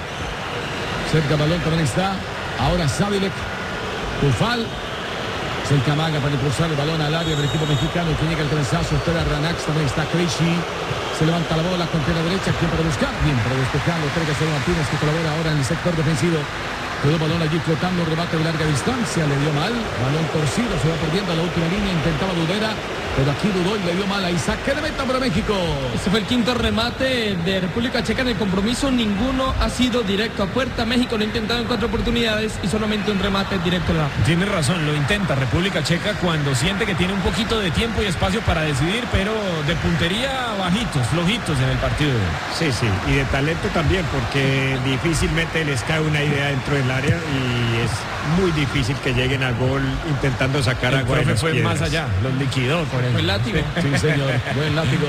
Cerca balón también está. Ahora Savilek. Kufal. Es el Camaga para impulsar el balón al área del equipo mexicano. Que llega el cabezazo. Espera Ranax. También está Crazy. Se levanta la bola con pierna derecha. ¿Quién para buscar? Bien, para despejarlo. Entrega a Martínez, que colabora ahora en el sector defensivo. Quedó el balón allí flotando, un remate de larga distancia, le dio mal, balón torcido, se va perdiendo a la última línea, intentaba Dudera, pero aquí dudó y le dio mal a Isaac, que de meta para México. Este fue el quinto remate de República Checa en el compromiso, ninguno ha sido directo a puerta. México lo ha intentado en cuatro oportunidades y solamente un remate directo a la... Tiene razón, lo intenta República Checa cuando siente que tiene un poquito de tiempo y espacio para decidir, pero de puntería bajitos, flojitos en el partido. Sí, sí, y de talento también, porque difícilmente les cae una idea dentro del área y es muy difícil que lleguen al gol intentando sacar el agua de las fue piedras. más allá, los liquidó con el látigo. Sí, señor, buen látigo.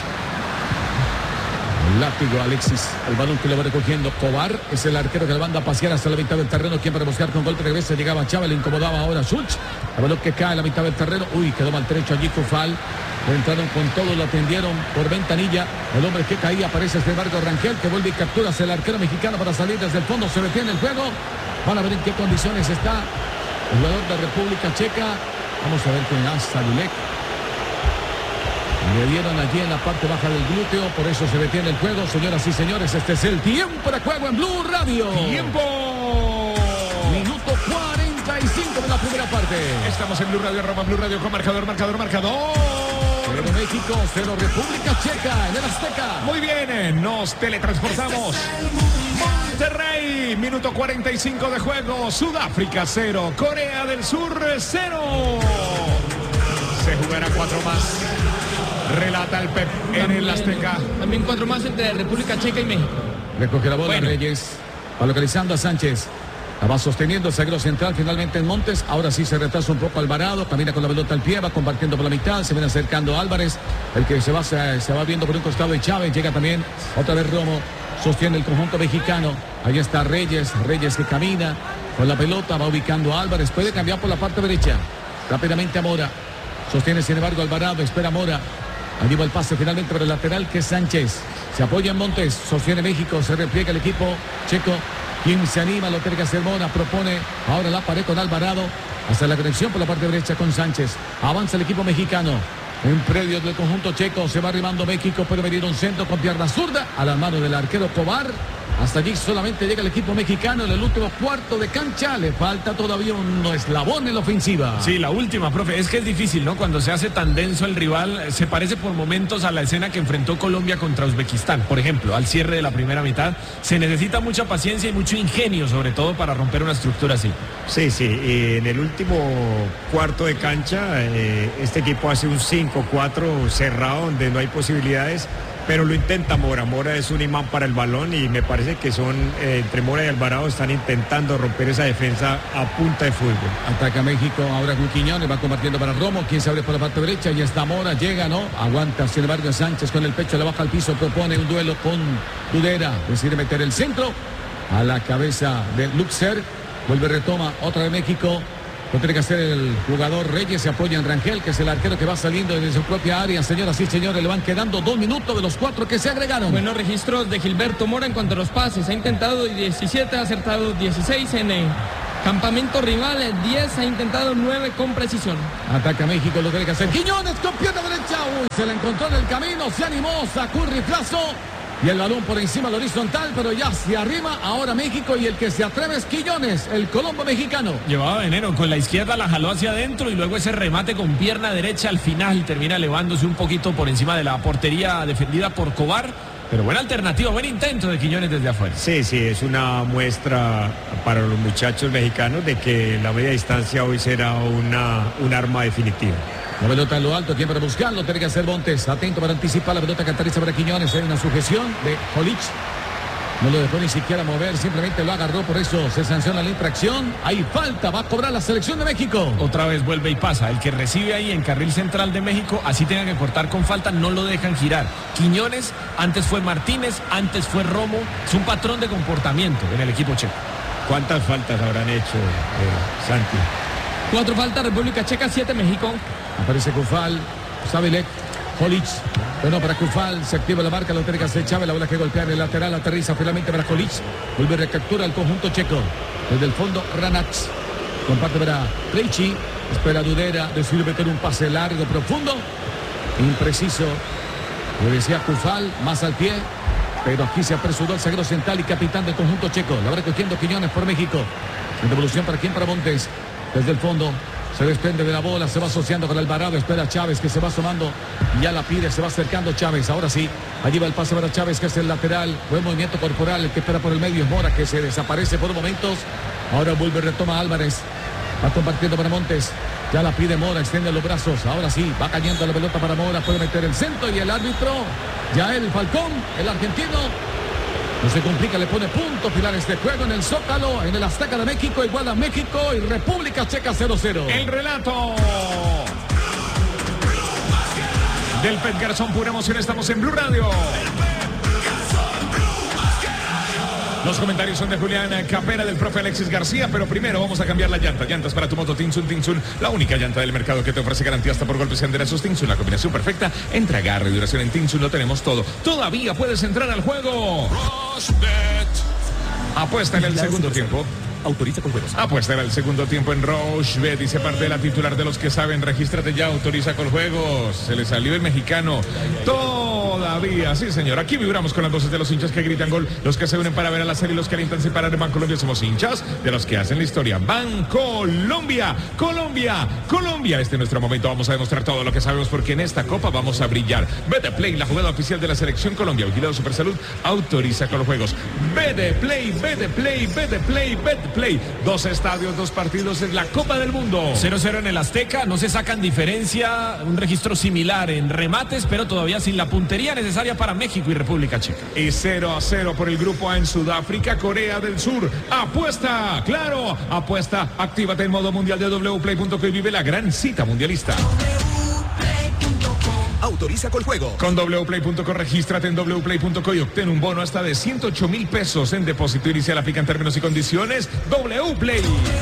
El látigo, Alexis. El balón que le va recogiendo Cobar. Es el arquero que le manda a pasear hasta la mitad del terreno. Quien para buscar con golpe de regresa. Llegaba Chávez, le incomodaba ahora Schultz. El balón que cae a la mitad del terreno. Uy, quedó mal trecho allí Kufal. Entraron con todo, lo atendieron por ventanilla. El hombre que caía aparece este embargo Rangel, que vuelve y captura hacia el arquero mexicano para salir desde el fondo. Se detiene el juego. Van a ver en qué condiciones está el jugador de República Checa. Vamos a ver con Savilek. Le dieron allí en la parte baja del glúteo, por eso se detiene el juego. Señoras y señores, este es el tiempo de juego en Blue Radio. ¡Tiempo! Minuto cuarenta y cinco de la primera parte. Estamos en Blue Radio, arroba Blue Radio con marcador, marcador, marcador. Cero México, cero República Checa en el Azteca. Muy bien, nos teletransportamos. Monterrey, minuto cuarenta y cinco de juego. Sudáfrica cero, Corea del Sur cero. Se jugará cuatro más. Relata el Pep en también, el Azteca. También cuatro más entre República Checa y México. Recoge la bola bueno. Reyes. Va localizando a Sánchez. La va sosteniendo el zaguero central finalmente en Montes. Ahora sí se retrasa un poco Alvarado. Camina con la pelota al pie. Va compartiendo por la mitad. Se viene acercando Álvarez. El que se va, se, se va viendo por un costado de Chávez. Llega también otra vez Romo. Sostiene el conjunto mexicano. Ahí está Reyes. Reyes que camina con la pelota. Va ubicando a Álvarez. Puede cambiar por la parte derecha. Rápidamente a Mora. Sostiene sin embargo Alvarado. Espera Mora. Allí va el pase finalmente para el lateral, que es Sánchez. Se apoya en Montes, sostiene México, se repliega el equipo checo. Quien se anima, lo tiene que hacer Mora, propone ahora la pared con Alvarado. Hasta la conexión por la parte derecha con Sánchez. Avanza el equipo mexicano. En predio del conjunto checo, se va arrimando México, pero venir un centro con pierna zurda a la mano del arquero Cobar. Hasta allí solamente llega el equipo mexicano en el último cuarto de cancha. Le falta todavía un eslabón en la ofensiva. Sí, la última, profe. Es que es difícil, ¿no? Cuando se hace tan denso el rival, se parece por momentos a la escena que enfrentó Colombia contra Uzbekistán. Por ejemplo, al cierre de la primera mitad. Se necesita mucha paciencia y mucho ingenio, sobre todo, para romper una estructura así. Sí, sí. Y en el último cuarto de cancha, eh, este equipo hace un cinco cuatro cerrado, donde no hay posibilidades. pero lo intenta Mora. Mora es un imán para el balón y me parece que son, eh, entre Mora y Alvarado, están intentando romper esa defensa a punta de fútbol. Ataca México, ahora con Quiñones, va compartiendo para Romo, quien se abre por la parte derecha, y está Mora, llega, ¿no? Aguanta, sin embargo, Sánchez con el pecho, le baja al piso, propone un duelo con Tudera, decide meter el centro a la cabeza de Luxer, vuelve, retoma, otra de México. Lo tiene que hacer el jugador Reyes, se apoya en Rangel, que es el arquero que va saliendo desde su propia área. Señoras y señores, le van quedando dos minutos de los cuatro que se agregaron. Buenos registros de Gilberto Mora en cuanto a los pases. Ha intentado diecisiete, ha acertado dieciséis en el campamento rival, diez, ha intentado nueve con precisión. Ataca México, lo tiene que hacer Quiñones con pierna derecha. Uy, se la encontró en el camino, se animó, sacó un riflazo. Y el balón por encima del horizontal, pero ya se arrima ahora México, y el que se atreve es Quiñones, el colombo mexicano. Llevaba veneno, con la izquierda la jaló hacia adentro y luego ese remate con pierna derecha al final termina elevándose un poquito por encima de la portería defendida por Cobar. Pero buena alternativa, buen intento de Quiñones desde afuera. Sí, sí, es una muestra para los muchachos mexicanos de que la media distancia hoy será una, un arma definitiva. La pelota en lo alto, tiempo para buscarlo, tiene que hacer Montes, atento para anticipar la pelota que aterriza para Quiñones. Hay una sujeción de Jolich, no lo dejó ni siquiera mover, simplemente lo agarró, por eso se sanciona la infracción. Hay falta, va a cobrar la selección de México. Otra vez vuelve y pasa, el que recibe ahí en carril central de México, así tenga que cortar con falta, no lo dejan girar. Quiñones, antes fue Martínez, antes fue Romo, es un patrón de comportamiento en el equipo checo. ¿Cuántas faltas habrán hecho, eh, Santi? Cuatro faltas, República Checa, siete México. Aparece Cufal, Savilek, Jolich, bueno para Cufal, se activa la marca, lo tiene que hacer Chávez, la bola que golpea en el lateral, aterriza finalmente para Jolich, vuelve a recaptura el conjunto checo, desde el fondo Ranach, comparte para Krejci, espera Tudera, decide meter un pase largo, profundo, impreciso, lo decía Cufal, más al pie, pero aquí se apresuró el zaguero central y capitán del conjunto checo, la va recogiendo Quiñones por México, en devolución para quién, para Montes, desde el fondo. Se desprende de la bola, se va asociando con Alvarado, espera a Chávez que se va asomando, ya la pide, se va acercando Chávez, ahora sí, allí va el pase para Chávez que es el lateral, buen movimiento corporal, el que espera por el medio es Mora que se desaparece por momentos, ahora vuelve, retoma Álvarez, va compartiendo para Montes, ya la pide Mora, extiende los brazos, ahora sí, va cayendo la pelota para Mora, puede meter el centro y el árbitro, ya el Falcón, el argentino, no se complica, le pone punto final este juego en el Zócalo, en el Azteca de México, igual a México y República Checa cero cero. El relato del Pet Garzón, pura emoción, estamos en Blue Radio. Los comentarios son de Julián Capera, del profe Alexis García, pero primero vamos a cambiar la llanta. Llantas para tu moto Tinsun Tinsun, la única llanta del mercado que te ofrece garantía hasta por golpes y enderezos. Tinsun, la combinación perfecta entre agarre y duración. En Tinsun lo tenemos todo. Todavía puedes entrar al juego. Apuesta en el segundo tiempo. Autoriza con juegos. Apuesta en el segundo tiempo en Rochebet. Dice parte de la titular de los que saben. Regístrate ya, autoriza con juegos. Se le salió el mexicano. Todavía, sí señor. Aquí vibramos con las voces de los hinchas que gritan gol. Los que se unen para ver a la serie y los que alientan sin parar. En Bancolombia somos hinchas de los que hacen la historia. Bancolombia, Colombia, Colombia. Este es nuestro momento. Vamos a demostrar todo lo que sabemos porque en esta copa vamos a brillar. Betplay, la jugada oficial de la selección Colombia. Vigilado Supersalud, autoriza con los juegos. Betplay, Betplay, Betplay, Betplay. Play. Dos estadios, dos partidos en la Copa del Mundo. cero cero en el Azteca, no se sacan diferencia, un registro similar en remates, pero todavía sin la puntería necesaria para México y República Checa. Y cero a cero por el grupo A en Sudáfrica, Corea del Sur. Apuesta, claro, apuesta, actívate en modo mundial de doble u play punto co y vive la gran cita mundialista. Autoriza con juego. Con doble u play punto co, regístrate en doble u play punto co y obtén un bono hasta de ciento ocho mil pesos en depósito inicial. Aplican términos y condiciones. WPlay.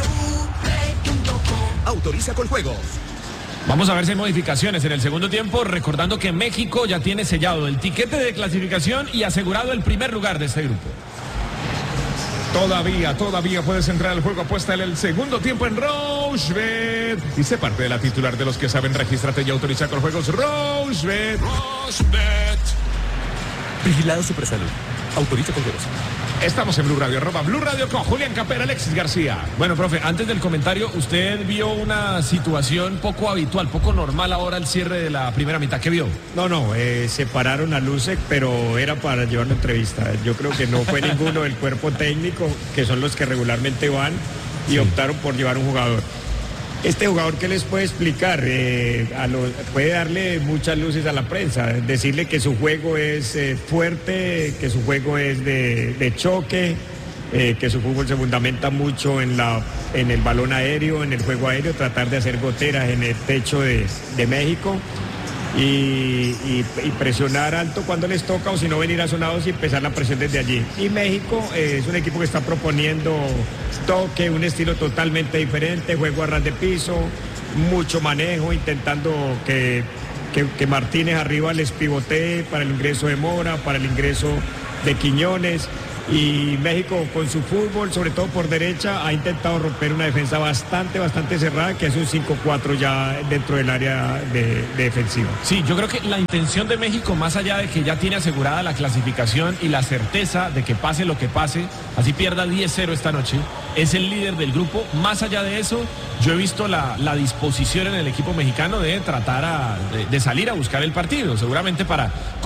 Autoriza con juego. Vamos a ver si hay modificaciones en el segundo tiempo, recordando que México ya tiene sellado el tiquete de clasificación y asegurado el primer lugar de este grupo. Todavía, todavía puedes entrar al juego. Apuesta en el segundo tiempo en Rochebet. Dice parte de la titular de los que saben. Regístrate y autoriza con juegos. Rochebet. Rochebet. Vigilado Supersalud. Autoriza con juegos. Estamos en Blue Radio, arroba Blue Radio con Julián Capera, Alexis García. Bueno, profe, antes del comentario, usted vio una situación poco habitual, poco normal ahora al cierre de la primera mitad. ¿Qué vio? No, no, eh, separaron a Lucek, pero era para llevar una entrevista. Yo creo que no fue ninguno del cuerpo técnico, que son los que regularmente van, y sí. optaron por llevar un jugador. Este jugador, ¿qué les puede explicar? Eh, a lo, puede darle muchas luces a la prensa, decirle que su juego es eh, fuerte, que su juego es de, de choque, eh, que su fútbol se fundamenta mucho en, la, en el balón aéreo, en el juego aéreo, tratar de hacer goteras en el techo de, de México. Y, y, y presionar alto cuando les toca, o si no venir azonados y empezar la presión desde allí. Y México eh, es un equipo que está proponiendo toque, un estilo totalmente diferente, juego a ras de piso, mucho manejo, intentando que, que, que Martínez arriba les pivotee para el ingreso de Mora, para el ingreso de Quiñones. Y México con su fútbol, sobre todo por derecha, ha intentado romper una defensa bastante, bastante cerrada, que es un cinco cuatro ya dentro del área de, de defensiva. Sí, yo creo que la intención de México, más allá de que ya tiene asegurada la clasificación y la certeza de que pase lo que pase, así pierda diez cero esta noche, es el líder del grupo. Más allá de eso, yo he visto la, la disposición en el equipo mexicano de tratar a, de, de salir a buscar el partido, seguramente para